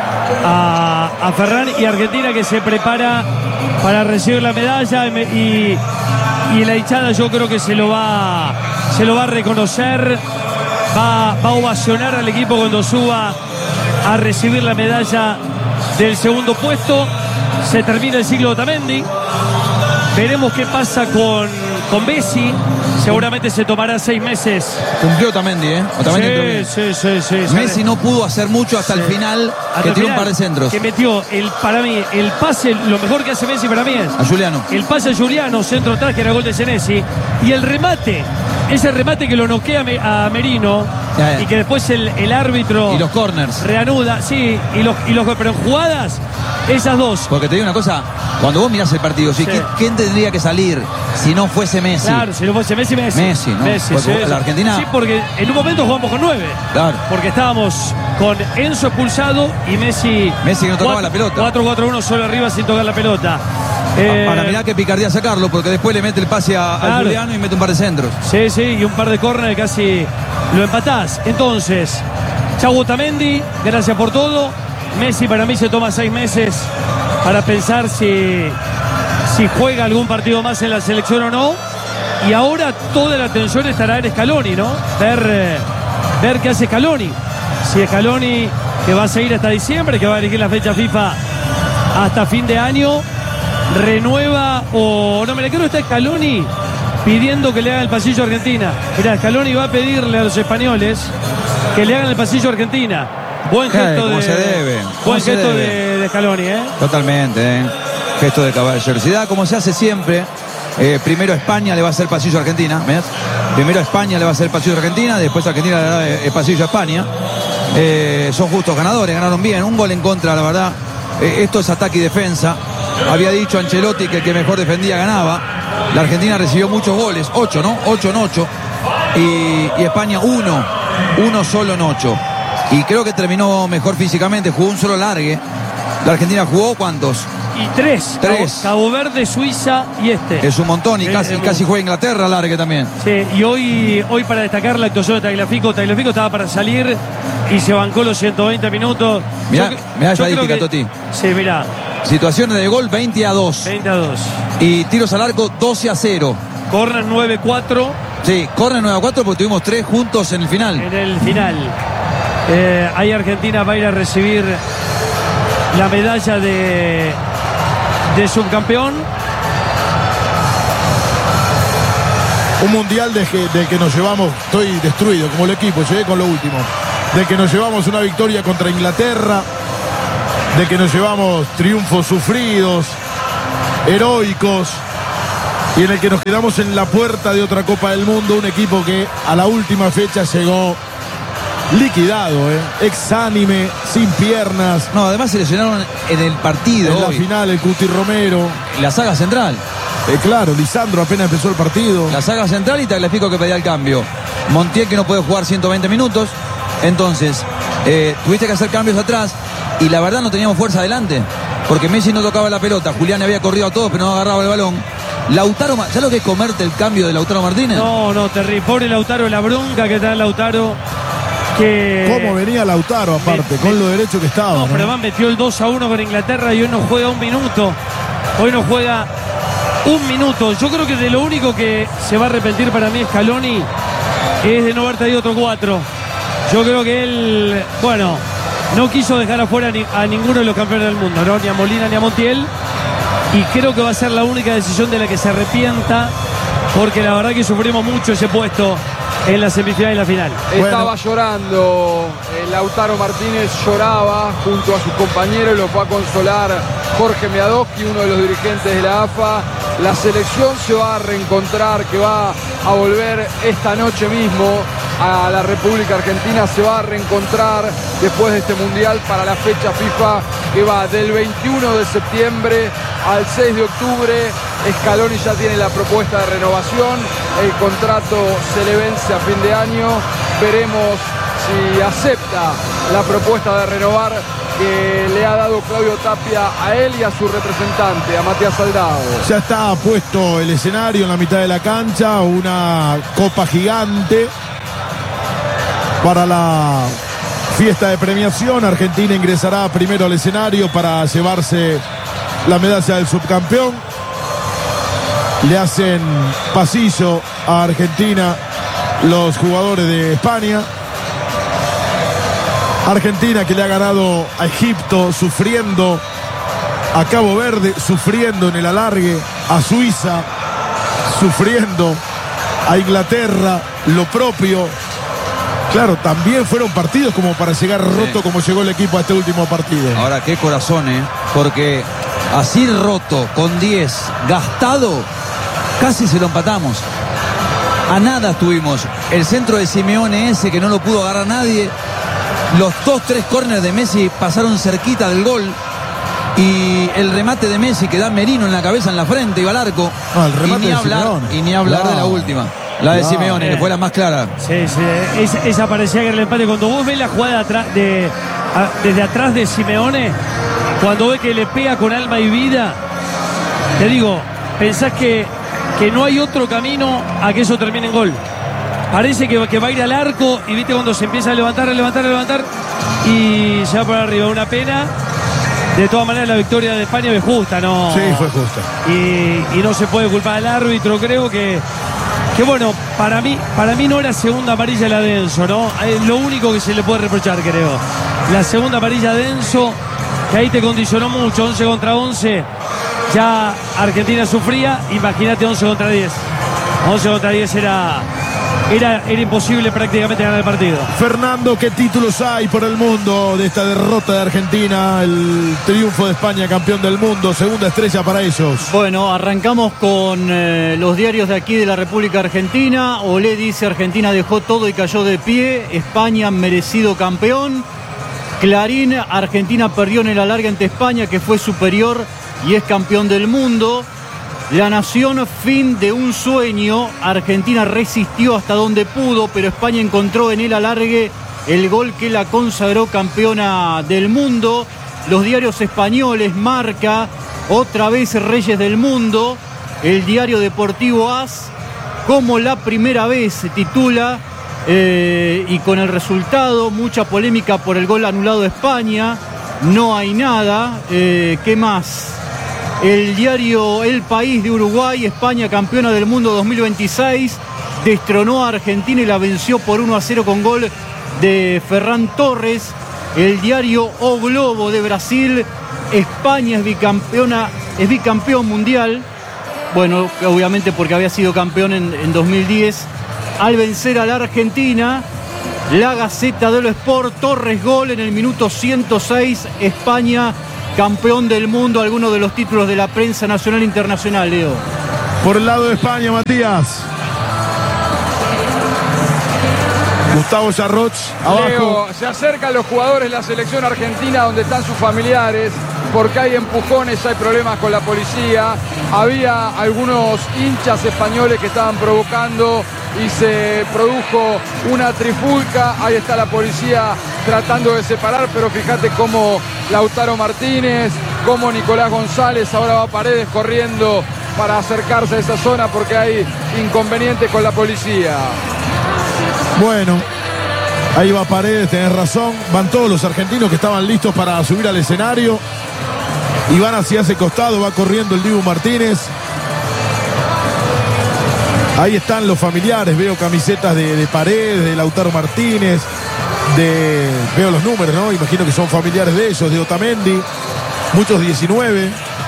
a, a Ferran, y Argentina que se prepara para recibir la medalla, y, y la hinchada yo creo que se lo va, se lo va a reconocer, va, va a ovacionar al equipo cuando suba a recibir la medalla del segundo puesto. Se termina el ciclo de Otamendi. Veremos qué pasa con, con Messi. Seguramente se tomará seis meses. Cumplió Otamendi, ¿eh? Otamendi entró bien. Sí, sí, sí, sí. Messi no pudo hacer mucho hasta sí. el final, hasta que tiró un par de centros. Que metió, el, para mí, el pase, lo mejor que hace Messi para mí es... A Juliano. El pase a Juliano, centro atrás, que era gol de Senesi. Y el remate, ese remate que lo noquea a Merino, ya, ya. y que después el, el árbitro... Y los corners. Reanuda, sí, y los, y los pero en jugadas, esas dos. Porque te digo una cosa, cuando vos mirás el partido, ¿sí? Sí. ¿quién tendría que salir si no fuese Messi? Claro, si no fuese Messi, Messi. Messi, ¿no? Messi, sí, la Argentina... Sí, porque en un momento jugamos con nueve. Claro. Porque estábamos con Enzo expulsado y Messi... Messi que no tocaba la pelota. cuatro cuatro uno solo arriba sin tocar la pelota. Eh, Para mirar que picardía sacarlo, porque después le mete el pase a, claro. a Juliano y mete un par de centros. Sí, sí, y un par de córner casi lo empatás. Entonces, chau Otamendi, gracias por todo. Messi para mí se toma seis meses para pensar si, si juega algún partido más en la selección o no. Y ahora toda la atención estará en Scaloni, ¿no? Ver, eh, ver qué hace Scaloni. Si Scaloni, que va a seguir hasta diciembre, que va a elegir la fecha FIFA hasta fin de año, renueva o no, me la creo, está Scaloni pidiendo que le hagan el pasillo a Argentina. Mirá, Scaloni va a pedirle a los españoles que le hagan el pasillo a Argentina. Buen gesto de, se debe. Buen gesto debe. de, de Scaloni, ¿eh? Totalmente, ¿eh? Gesto de caballerosidad, como se hace siempre. Eh, primero España le va a hacer pasillo a Argentina, ¿ves? Primero España le va a hacer pasillo a Argentina, después Argentina le da el pasillo a España. eh, son justos ganadores, ganaron bien, un gol en contra, la verdad. Eh, esto es ataque y defensa. Había dicho Ancelotti que el que mejor defendía ganaba. La Argentina recibió muchos goles, ocho, ¿no? ocho en ocho. Y, y España uno, uno solo en ocho. Y creo que terminó mejor físicamente, jugó un solo largue. La Argentina jugó ¿cuántos? Y tres. Tres. Cabo, Cabo Verde, Suiza y este. Es un montón y casi, casi juega Inglaterra largue también. Sí, y hoy, hoy para destacar la actuación de Tagliafico. Tagliafico estaba para salir y se bancó los ciento veinte minutos. Mirá, yo, mirá yo estadística, que, Toti. Sí, mirá. Situaciones de gol veinte a dos. veinte a dos. Y tiros al arco doce a cero. Corner nueve cuatro. Sí, corner nueve a cuatro porque tuvimos tres juntos en el final. En el final. Eh, ahí Argentina va a ir a recibir la medalla de, de subcampeón. Un mundial del que, de que nos llevamos, estoy destruido como el equipo, llegué con lo último. De que nos llevamos una victoria contra Inglaterra, de que nos llevamos triunfos sufridos, heroicos, y en el que nos quedamos en la puerta de otra Copa del Mundo, un equipo que a la última fecha llegó liquidado, ¿eh? exánime, sin piernas. No, además se lesionaron en el partido. En la hoy. final, el Cuti Romero. La saga central. Eh, claro, Lisandro apenas empezó el partido. La saga central y Tagliafico que pedía el cambio. Montiel que no puede jugar ciento veinte minutos. Entonces, eh, tuviste que hacer cambios atrás y la verdad no teníamos fuerza adelante. Porque Messi no tocaba la pelota. Julián había corrido a todos pero no agarraba el balón. Lautaro, ¿sabes lo que es comerte el cambio de Lautaro Martínez? No, no, terrible. Pobre Lautaro, la bronca que trae Lautaro. Que... ¿Cómo venía Lautaro aparte? Me, con me... lo derecho que estaba. No, ¿no? pero además metió el dos a uno con Inglaterra y hoy no juega un minuto. Hoy no juega un minuto. Yo creo que de lo único que se va a arrepentir para mí Scaloni es de no haber traído otro cuatro. Yo creo que él, bueno, no quiso dejar afuera ni, a ninguno de los campeones del mundo, ¿no? Ni a Molina ni a Montiel. Y creo que va a ser la única decisión de la que se arrepienta, porque la verdad que sufrimos mucho ese puesto en la semifinal y la final. Estaba bueno. llorando, eh, Lautaro Martínez lloraba junto a sus compañeros, lo fue a consolar Jorge Miadowski, uno de los dirigentes de la A F A. La selección se va a reencontrar, que va a volver esta noche mismo a la República Argentina, se va a reencontrar después de este mundial para la fecha FIFA que va del veintiuno de septiembre al seis de octubre. Scaloni ya tiene la propuesta de renovación, el contrato se le vence a fin de año, veremos si acepta la propuesta de renovar que le ha dado Claudio Tapia a él y a su representante, a Matías Salgado. Ya está puesto el escenario en la mitad de la cancha, una copa gigante para la fiesta de premiación. Argentina ingresará primero al escenario para llevarse la medalla del subcampeón. Le hacen pasillo a Argentina los jugadores de España. Argentina que le ha ganado a Egipto sufriendo, a Cabo Verde sufriendo en el alargue, a Suiza sufriendo, a Inglaterra lo propio. Claro, también fueron partidos como para llegar roto, sí, como llegó el equipo a este último partido. Ahora qué corazón, ¿eh? Porque así roto, con diez, gastado, casi se lo empatamos. A nada estuvimos. El centro de Simeone ese que no lo pudo agarrar nadie. Los dos, tres córneres de Messi pasaron cerquita del gol. Y el remate de Messi que da Merino en la cabeza, en la frente, iba al arco. No, el remate y ni de hablar, Simeone. y ni hablar No. de la última. La de No. Simeone, que fue la más clara. Sí, sí, esa, esa parecía que era el empate. Cuando vos ves la jugada de atrás de, a, desde atrás de Simeone, cuando ves que le pega con alma y vida, te digo, pensás que, que no hay otro camino a que eso termine en gol. Parece que, que va a ir al arco y viste cuando se empieza a levantar, a levantar, a levantar y se va por arriba. Una pena. De todas maneras la victoria de España es justa, ¿no? Sí, fue justa. Y, y no se puede culpar al árbitro. Creo que, que bueno, para mí, para mí no era segunda amarilla la de Enzo, ¿no? Es lo único que se le puede reprochar, creo. La segunda amarilla de Enzo, que ahí te condicionó mucho, once contra once. Ya Argentina sufría, imagínate once contra diez. once contra diez era, era, era imposible prácticamente ganar el partido. Fernando, ¿qué títulos hay por el mundo de esta derrota de Argentina? El triunfo de España, campeón del mundo, segunda estrella para ellos. Bueno, arrancamos con eh, los diarios de aquí de la República Argentina. Olé dice: Argentina dejó todo y cayó de pie. España merecido campeón. Clarín: Argentina perdió en el alargue ante España, que fue superior y es campeón del mundo. La Nación: fin de un sueño. Argentina resistió hasta donde pudo, pero España encontró en el alargue el gol que la consagró campeona del mundo. Los diarios españoles: Marca: otra vez Reyes del Mundo. El diario deportivo A S: como la primera vez, se titula, eh, y con el resultado, mucha polémica por el gol anulado de España. No hay nada. Eh, ¿Qué más? El diario El País de Uruguay: España campeona del mundo dos mil veintiséis, destronó a Argentina y la venció por uno a cero con gol de Ferran Torres. El diario O Globo de Brasil: España es bicampeona, es bicampeón mundial. Bueno, obviamente porque había sido campeón en, en dos mil diez al vencer a la Argentina. La Gaceta dello Sport: Torres gol en el minuto ciento seis, España campeón del mundo. Algunos de los títulos de la prensa nacional e internacional, Leo. Por el lado de España, Matías. Gustavo Yarroch, abajo. Leo, se acercan los jugadores de la selección argentina donde están sus familiares, porque hay empujones, hay problemas con la policía. Había algunos hinchas españoles que estaban provocando y se produjo una trifulca. Ahí está la policía tratando de separar, pero fíjate cómo Lautaro Martínez, cómo Nicolás González, ahora va Paredes corriendo para acercarse a esa zona porque hay inconvenientes con la policía. Bueno, ahí va Paredes, tenés razón. Van todos los argentinos que estaban listos para subir al escenario y van hacia ese costado, va corriendo el Dibu Martínez. Ahí están los familiares, veo camisetas de, de Paredes, de Lautaro Martínez, de, veo los números, ¿no? Imagino que son familiares de ellos, de Otamendi, muchos diecinueve,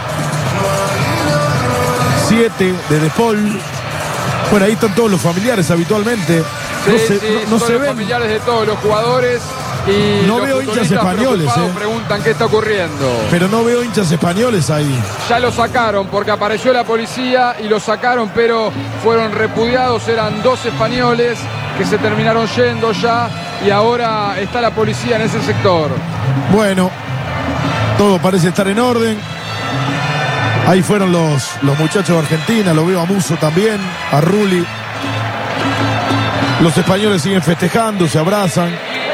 siete de De Paul. Bueno, ahí están todos los familiares habitualmente. Sí, no se, sí, no, no son se los ven. familiares de todos los jugadores y no los veo hinchas futbolistas españoles, eh. preguntan qué está ocurriendo. Pero no veo hinchas españoles ahí. Ya lo sacaron porque apareció la policía y lo sacaron, pero fueron repudiados. Eran dos españoles que se terminaron yendo ya y ahora está la policía en ese sector. Bueno, todo parece estar en orden. Ahí fueron los, los muchachos de Argentina, lo veo a Musso también, a Rulli. Los españoles siguen festejando, se abrazan.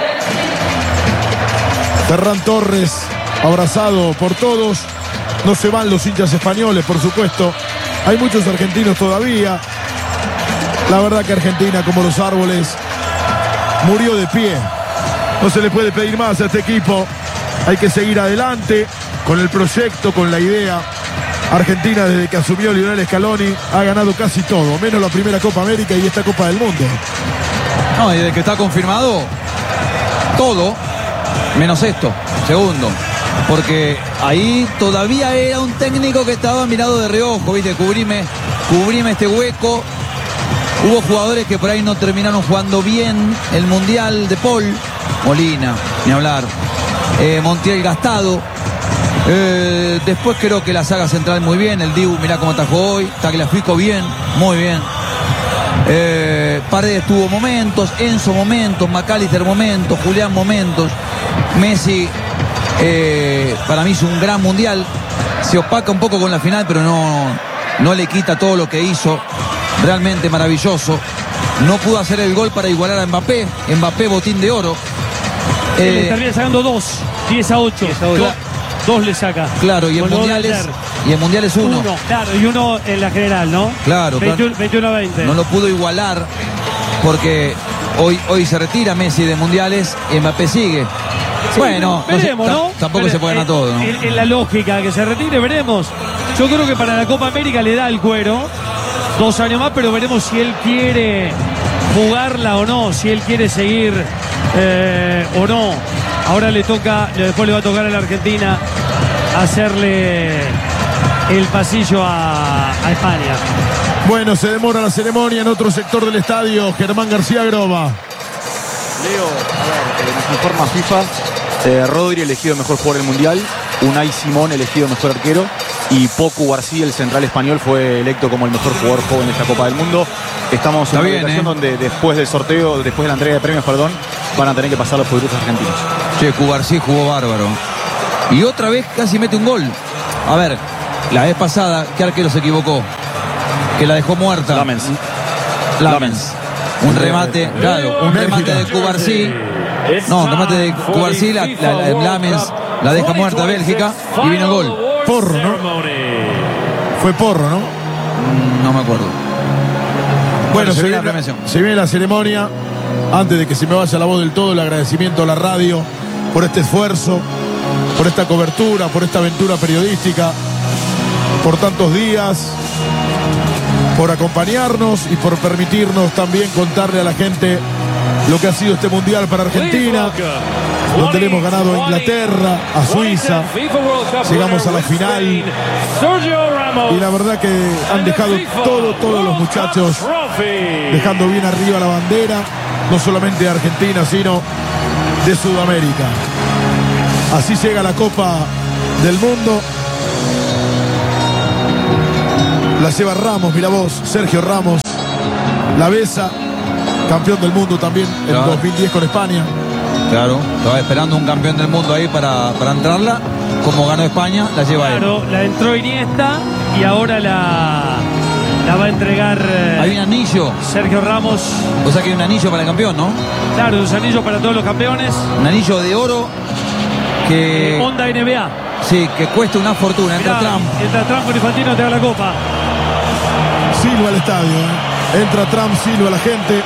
Ferran Torres abrazado por todos. No se van los hinchas españoles, por supuesto. Hay muchos argentinos todavía. La verdad que Argentina, como los árboles, murió de pie. No se le puede pedir más a este equipo. Hay que seguir adelante con el proyecto, con la idea. Argentina, desde que asumió Lionel Scaloni, ha ganado casi todo, menos la primera Copa América y esta Copa del Mundo. No, y desde que está confirmado, todo, menos esto, segundo. Porque ahí todavía era un técnico que estaba mirado de reojo, ¿viste? Cubrime, cubrime este hueco. Hubo jugadores que por ahí no terminaron jugando bien el Mundial. De Paul, Molina, ni hablar. Eh, Montiel gastado. Eh, después creo que la saga central muy bien. El Dibu, mirá cómo atajó hoy. Tagliafico bien, muy bien. Eh, Paredes tuvo momentos, Enzo momentos, McAllister momentos, Julián momentos. Messi eh, para mí hizo un gran mundial. Se opaca un poco con la final, pero no, no le quita todo lo que hizo. Realmente maravilloso. No pudo hacer el gol para igualar a Mbappé. Mbappé botín de oro. Eh, le termina sacando dos, diez a ocho. Dos le saca. Claro, y en mundiales, y en mundiales uno. Uno, claro, y uno en la general, ¿no? Claro, veintiuno a veinte. No lo pudo igualar porque hoy, hoy se retira Messi de mundiales y Mbappé sigue. Sí, bueno, veremos, no, ¿no? sé, tampoco Pero, se puede ganar en, todo, ¿no? En, en la lógica que se retire, veremos. Yo creo que para la Copa América le da el cuero. Dos años más, pero veremos si él quiere jugarla o no, si él quiere seguir eh, o no. Ahora le toca, después le va a tocar a la Argentina hacerle el pasillo a, a España. Bueno, se demora la ceremonia en otro sector del estadio. Germán García Groba. Leo, a ver, en su forma FIFA, eh, Rodri elegido mejor jugador del Mundial, Unai Simón elegido mejor arquero y Poku García, el central español, fue electo como el mejor jugador joven de esta Copa del Mundo. Estamos en Está una bien, situación ¿eh? donde después del sorteo, después de la entrega de premios, perdón, van a tener que pasar los poderosos argentinos. Che, Cubarsí jugó bárbaro. Y otra vez casi mete un gol. A ver, la vez pasada, ¿qué arquero se equivocó? Que la dejó muerta. Lamens. Lamens. Un remate, claro, un remate de Cubarsí. No, un remate de Cubarsí, la, la, la, Lamens la deja muerta Bélgica y viene el gol. Porro, ¿no? Fue Porro, ¿no? Mm, no me acuerdo. Bueno, Bueno, se, se viene viene, la premiación. se viene la ceremonia. Antes de que se me vaya la voz del todo, el agradecimiento a la radio por este esfuerzo, por esta cobertura, por esta aventura periodística, por tantos días, por acompañarnos y por permitirnos también contarle a la gente lo que ha sido este mundial para Argentina, donde le hemos ganado a Inglaterra, a Suiza, llegamos a la final y la verdad que han dejado todo, todos los muchachos dejando bien arriba la bandera, no solamente de Argentina, sino de Sudamérica. Así llega la Copa del Mundo. La lleva Ramos, mira vos, Sergio Ramos, la besa, campeón del mundo también en Claro. dos mil diez con España. Claro, estaba esperando un campeón del mundo ahí para, para entrarla. Como ganó España, la lleva él. Claro, la entró Iniesta y ahora la, la va a entregar eh, Hay un anillo. Sergio Ramos. O sea que hay un anillo para el campeón, ¿no? Claro, un anillo para todos los campeones. Un anillo de oro que... Honda N B A. Sí, que cuesta una fortuna. Entra Mirá, Trump. entra Trump con Infantino, te da la copa. Silva al estadio, ¿eh? Entra Trump, Silva la gente.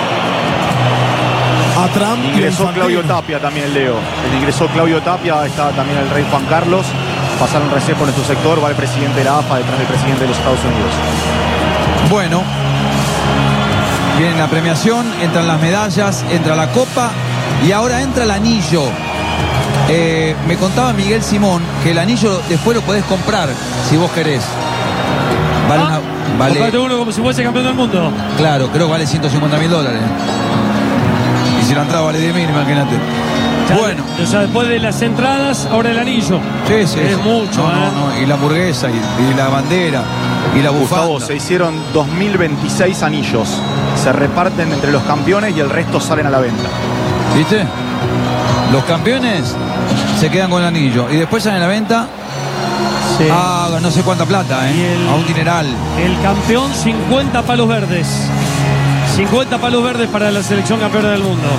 A Trump y Ingresó Infantino. Claudio Tapia también, Leo. El ingresó Claudio Tapia, está también el rey Juan Carlos. Pasaron recién por nuestro sector, va el presidente de la A F A detrás del presidente de los Estados Unidos. Bueno, viene la premiación, entran las medallas, entra la copa y ahora entra el anillo. Eh, me contaba Miguel Simón que el anillo después lo podés comprar si vos querés. Vale, una, vale Comprate uno como si fuese campeón del mundo. Claro, creo que vale ciento cincuenta mil dólares. Y si la entrada vale diez mil, imagínate. Ya, Bueno. O sea, después de las entradas, ahora el anillo. Sí, sí. Es sí. mucho, No, ¿eh? no, no. Y la hamburguesa, y, y la bandera, y la bufanda. Gustavo, se hicieron dos mil veintiséis anillos. Se reparten entre los campeones y el resto salen a la venta. ¿Viste? Los campeones se quedan con el anillo. Y después salen a la venta. Sí. Ah, no sé cuánta plata, ¿eh? Y el- A un dineral. El campeón, cincuenta palos verdes. cincuenta palos verdes para la selección campeona del mundo.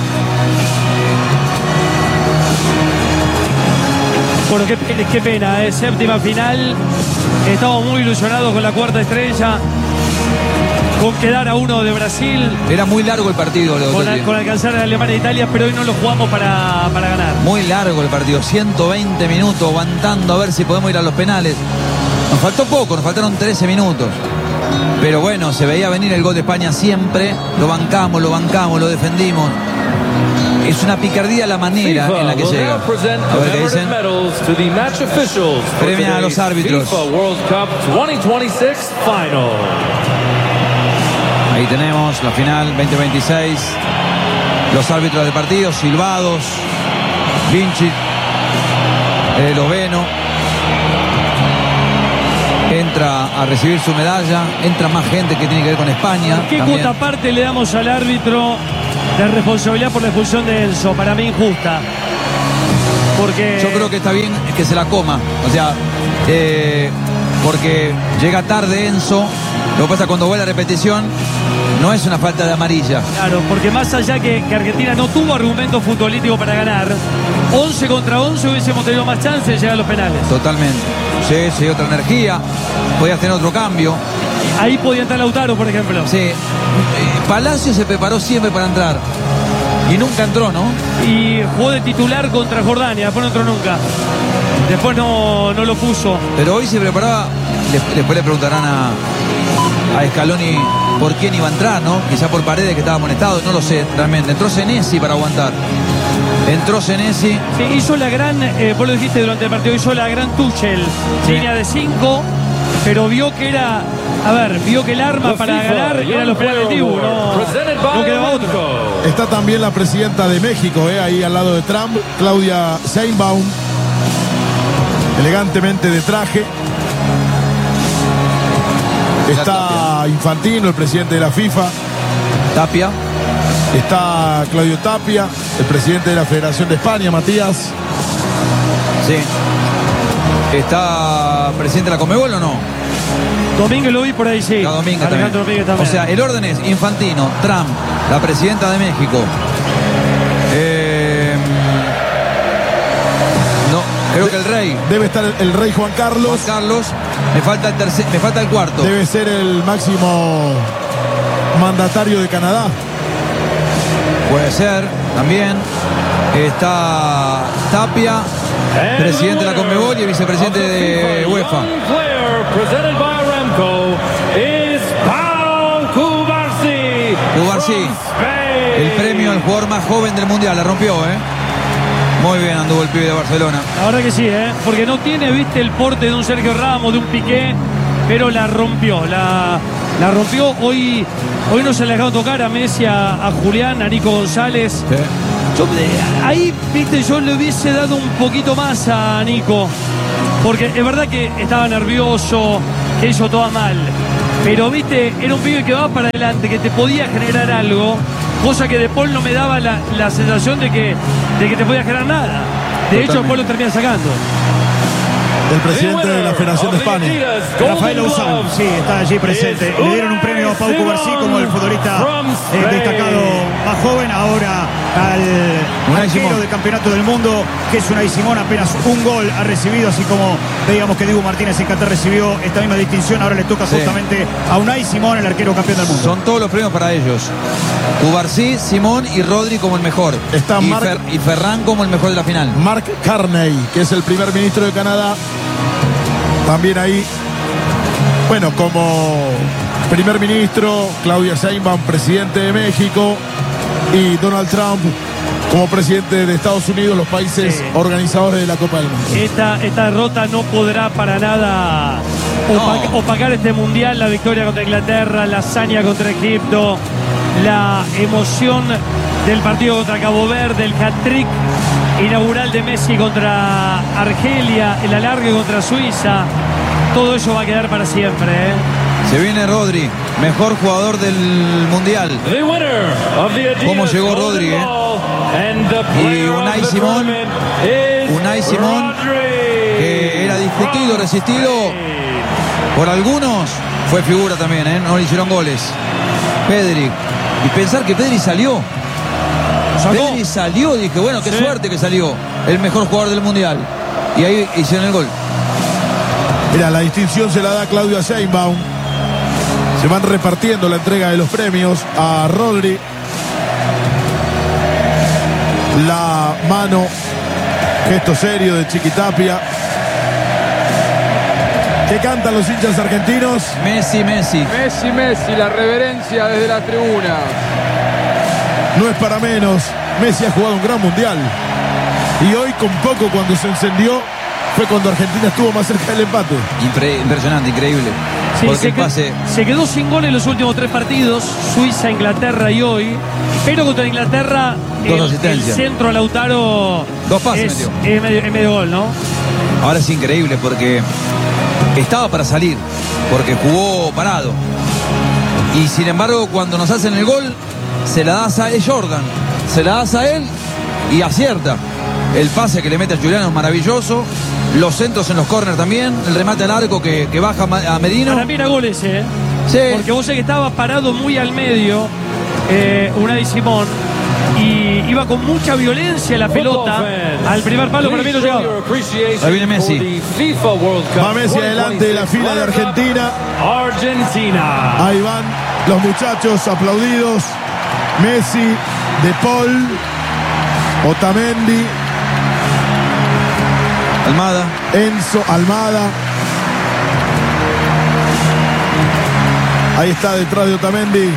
Bueno, qué, pe- qué pena, ¿eh? Séptima final. Estamos muy ilusionados con la cuarta estrella. Con quedar a uno de Brasil. Era muy largo el partido, Leo Con, Totti. con alcanzar a Alemania e Italia, pero hoy no lo jugamos para, para ganar. Muy largo el partido. ciento veinte minutos aguantando a ver si podemos ir a los penales. Nos faltó poco, nos faltaron trece minutos. Pero bueno, se veía venir el gol de España siempre. Lo bancamos, lo bancamos, lo defendimos. Es una picardía la manera en la que llega. A ver qué dicen. Premia a los árbitros. Ahí tenemos la final veinte veintiséis. Los árbitros del partido, silbados. Vinci, el esloveno. Entra a recibir su medalla. Entra más gente que tiene que ver con España. ¿Qué también. cuota parte le damos al árbitro de responsabilidad por la expulsión de Enzo? Para mí injusta. Porque Yo creo que está bien que se la coma. O sea, eh, porque llega tarde Enzo. Lo que pasa cuando vuelve la repetición, no es una falta de amarilla. Claro, porque más allá que, que Argentina no tuvo argumento futbolístico para ganar, once contra once hubiésemos tenido más chance de llegar a los penales. Totalmente. Sí, sí, otra energía. Podías tener otro cambio. Ahí podía entrar Lautaro, por ejemplo. Sí. Eh, Palacio se preparó siempre para entrar. Y nunca entró, ¿no? Y jugó de titular contra Jordania, después no entró nunca. Después no, no lo puso. Pero hoy se preparaba. Les- Después le preguntarán a, a Scaloni por quién iba a entrar, ¿no? Quizá por Paredes, que estaba amonestado, no lo sé realmente. Entró Senesi para aguantar. Entró Senesi. Sí, hizo la gran, eh, vos lo dijiste durante el partido, hizo la gran Tuchel. Sí. Línea de cinco, pero vio que era, a ver, vio que el arma para ganar eran los penales del Dibu, no, no quedaba otro. Está también la presidenta de México, eh, ahí al lado de Trump, Claudia Sheinbaum, elegantemente de traje. Está Infantino, el presidente de la FIFA. Tapia. Está Claudio Tapia, el presidente de la Federación de España, Matías. Sí. ¿Está presidente de la Conmebol o no? Domínguez lo vi por ahí, sí. La Domínguez Alejandro también. Domínguez también. O sea, el orden es Infantino, Trump, la presidenta de México. Eh, no, creo de, que el rey. Debe estar el, el rey Juan Carlos. Juan Carlos. Me falta el tercer, me falta el cuarto. Debe ser el máximo mandatario de Canadá. Puede ser, también. Está Tapia, presidente de la Conmebol y vicepresidente de UEFA. Cubarsí, el premio al jugador más joven del mundial, la rompió, ¿eh? Muy bien anduvo el pibe de Barcelona. La verdad que sí, ¿eh? Porque no tiene, viste, el porte de un Sergio Ramos, de un Piqué, pero la rompió, la, la rompió. Hoy, hoy no se le dejó tocar a Messi, a, a Julián, a Nico González. Sí. Yo, ahí, viste, yo le hubiese dado un poquito más a Nico, porque es verdad que estaba nervioso, que hizo todo mal, pero viste, era un pibe que va para adelante, que te podía generar algo, cosa que De Paul no me daba la, la sensación de que, de que te podía generar nada. De hecho, después lo termina sacando. El presidente de la Federación de España, Rafael Lauzán, sí, está allí presente. Le dieron un premio a Pau Cubarsí como el futbolista eh, destacado más joven. Ahora al arquero del campeonato del mundo, que es Unai Simón, apenas un gol ha recibido, así como veíamos que Dibu Martínez en Qatar recibió esta misma distinción. Ahora le toca sí. justamente a Unai Simón, el arquero campeón del mundo. Son todos los premios para ellos. Cubarsí, Simón y Rodri como el mejor. Está y, Marc, Fer, y Ferran como el mejor de la final. Mark Carney, que es el primer ministro de Canadá. También ahí, bueno, como primer ministro, Claudia Sheinbaum, presidente de México, y Donald Trump como presidente de Estados Unidos, los países sí. organizadores de la Copa del Mundo. Esta, esta derrota no podrá para nada opac- no. opacar este mundial, la victoria contra Inglaterra, la hazaña contra Egipto, la emoción del partido contra Cabo Verde, el hat-trick inaugural de Messi contra Argelia, el alargue contra Suiza. Todo eso va a quedar para siempre, ¿eh? Se viene Rodri, mejor jugador del mundial. ¿Cómo llegó Rodri, eh? Y Unai Simón, Unai Simón, que era discutido, resistido por algunos, fue figura también, ¿eh? No le hicieron goles. Pedri, y pensar que Pedri salió. Pedri salió, dije, bueno, qué sí. suerte que salió. El mejor jugador del mundial. Y ahí hicieron el gol. Mira, la distinción se la da Claudia Sheinbaum. Se van repartiendo la entrega de los premios a Rodri. La mano, gesto serio de Chiquitapia. ¿Qué cantan los hinchas argentinos? Messi, Messi. Messi, Messi, la reverencia desde la tribuna. No es para menos, Messi ha jugado un gran mundial. Y hoy con poco, cuando se encendió, fue cuando Argentina estuvo más cerca del empate. Impre- impresionante, increíble. Sí, Porque se, el pase... se quedó sin gol en los últimos tres partidos, Suiza, Inglaterra y hoy. Pero contra Inglaterra, Dos el, el centro Lautaro Dos pases es, metió. es, medio, es medio gol, ¿no? Ahora es increíble porque estaba para salir, porque jugó parado. Y sin embargo, cuando nos hacen el gol, se la das a él, Jordan, se la das a él y acierta. El pase que le mete a Juliano es maravilloso. Los centros en los córner también. El remate al arco que, que baja a Medino. Para mí era gol ese, ¿eh? Sí. Porque vos sé que estaba parado muy al medio eh, Unai Simón y iba con mucha violencia la pelota al primer palo. Para mí no llegaba. Ahí viene Messi. Va Messi adelante de la fila de Argentina. Argentina. Ahí van los muchachos aplaudidos. Messi, De Paul, Otamendi, Almada, Enzo, Almada. Ahí está detrás de Otamendi.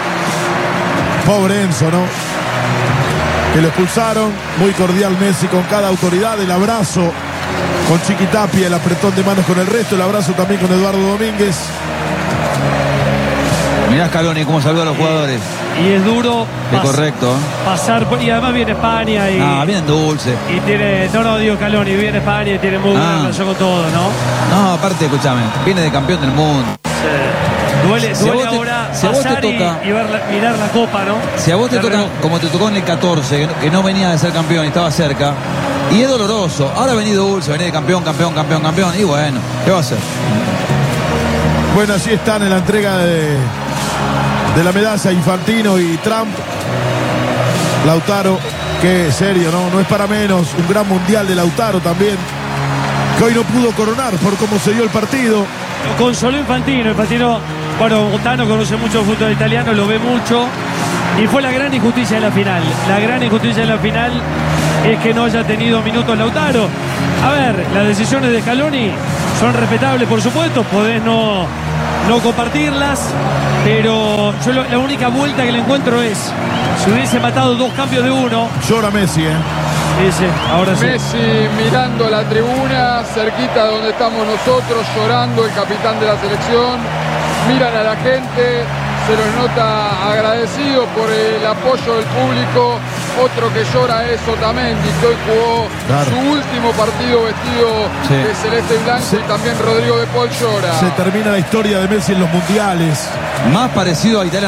Pobre Enzo, ¿no? Que lo expulsaron. Muy cordial Messi con cada autoridad. El abrazo con Chiquitapia, el apretón de manos con el resto, el abrazo también con Eduardo Domínguez. Mirá Scaloni cómo saluda a los jugadores. Y es duro Qué correcto. pasar por, y además viene España y, Ah, bien dulce. y tiene, no, no digo Scaloni, viene España y tiene muy buena Ah. relación con todo, ¿no? No, aparte, escúchame, viene de campeón del mundo. Duele, Si a duele vos te- ahora si a vos te pasar y, toca- y ver la- mirar la copa, ¿no? Si a vos te La toca, remo- como te tocó en el catorce, que no, que no venía de ser campeón y estaba cerca, y es doloroso. Ahora ha venido dulce, venía de campeón, campeón, campeón, campeón, y bueno, ¿qué va a hacer? Bueno, así están en la entrega de, de la medalla Infantino y Trump. Lautaro, que serio, ¿no? No es para menos. Un gran mundial de Lautaro también, que hoy no pudo coronar por cómo se dio el partido. Lo consoló Infantino. Infantino, bueno, Tano conoce mucho el fútbol italiano, lo ve mucho. Y fue la gran injusticia de la final. La gran injusticia de la final es que no haya tenido minutos Lautaro. A ver, las decisiones de Scaloni son respetables, por supuesto. Podés no, no compartirlas. Pero yo lo- la única vuelta que le encuentro es, si hubiese matado dos cambios de uno. Llora Messi, ¿eh? Ese, ahora sí. Messi mirando la tribuna, cerquita de donde estamos nosotros, llorando, el capitán de la selección. Miran a la gente, se los nota agradecido por el apoyo del público. Otro que llora es Otamendi, que hoy jugó Claro. su último partido vestido Sí. de celeste y blanco, y también Rodrigo de Paul llora. Se termina la historia de Messi en los mundiales. Más parecido a Italia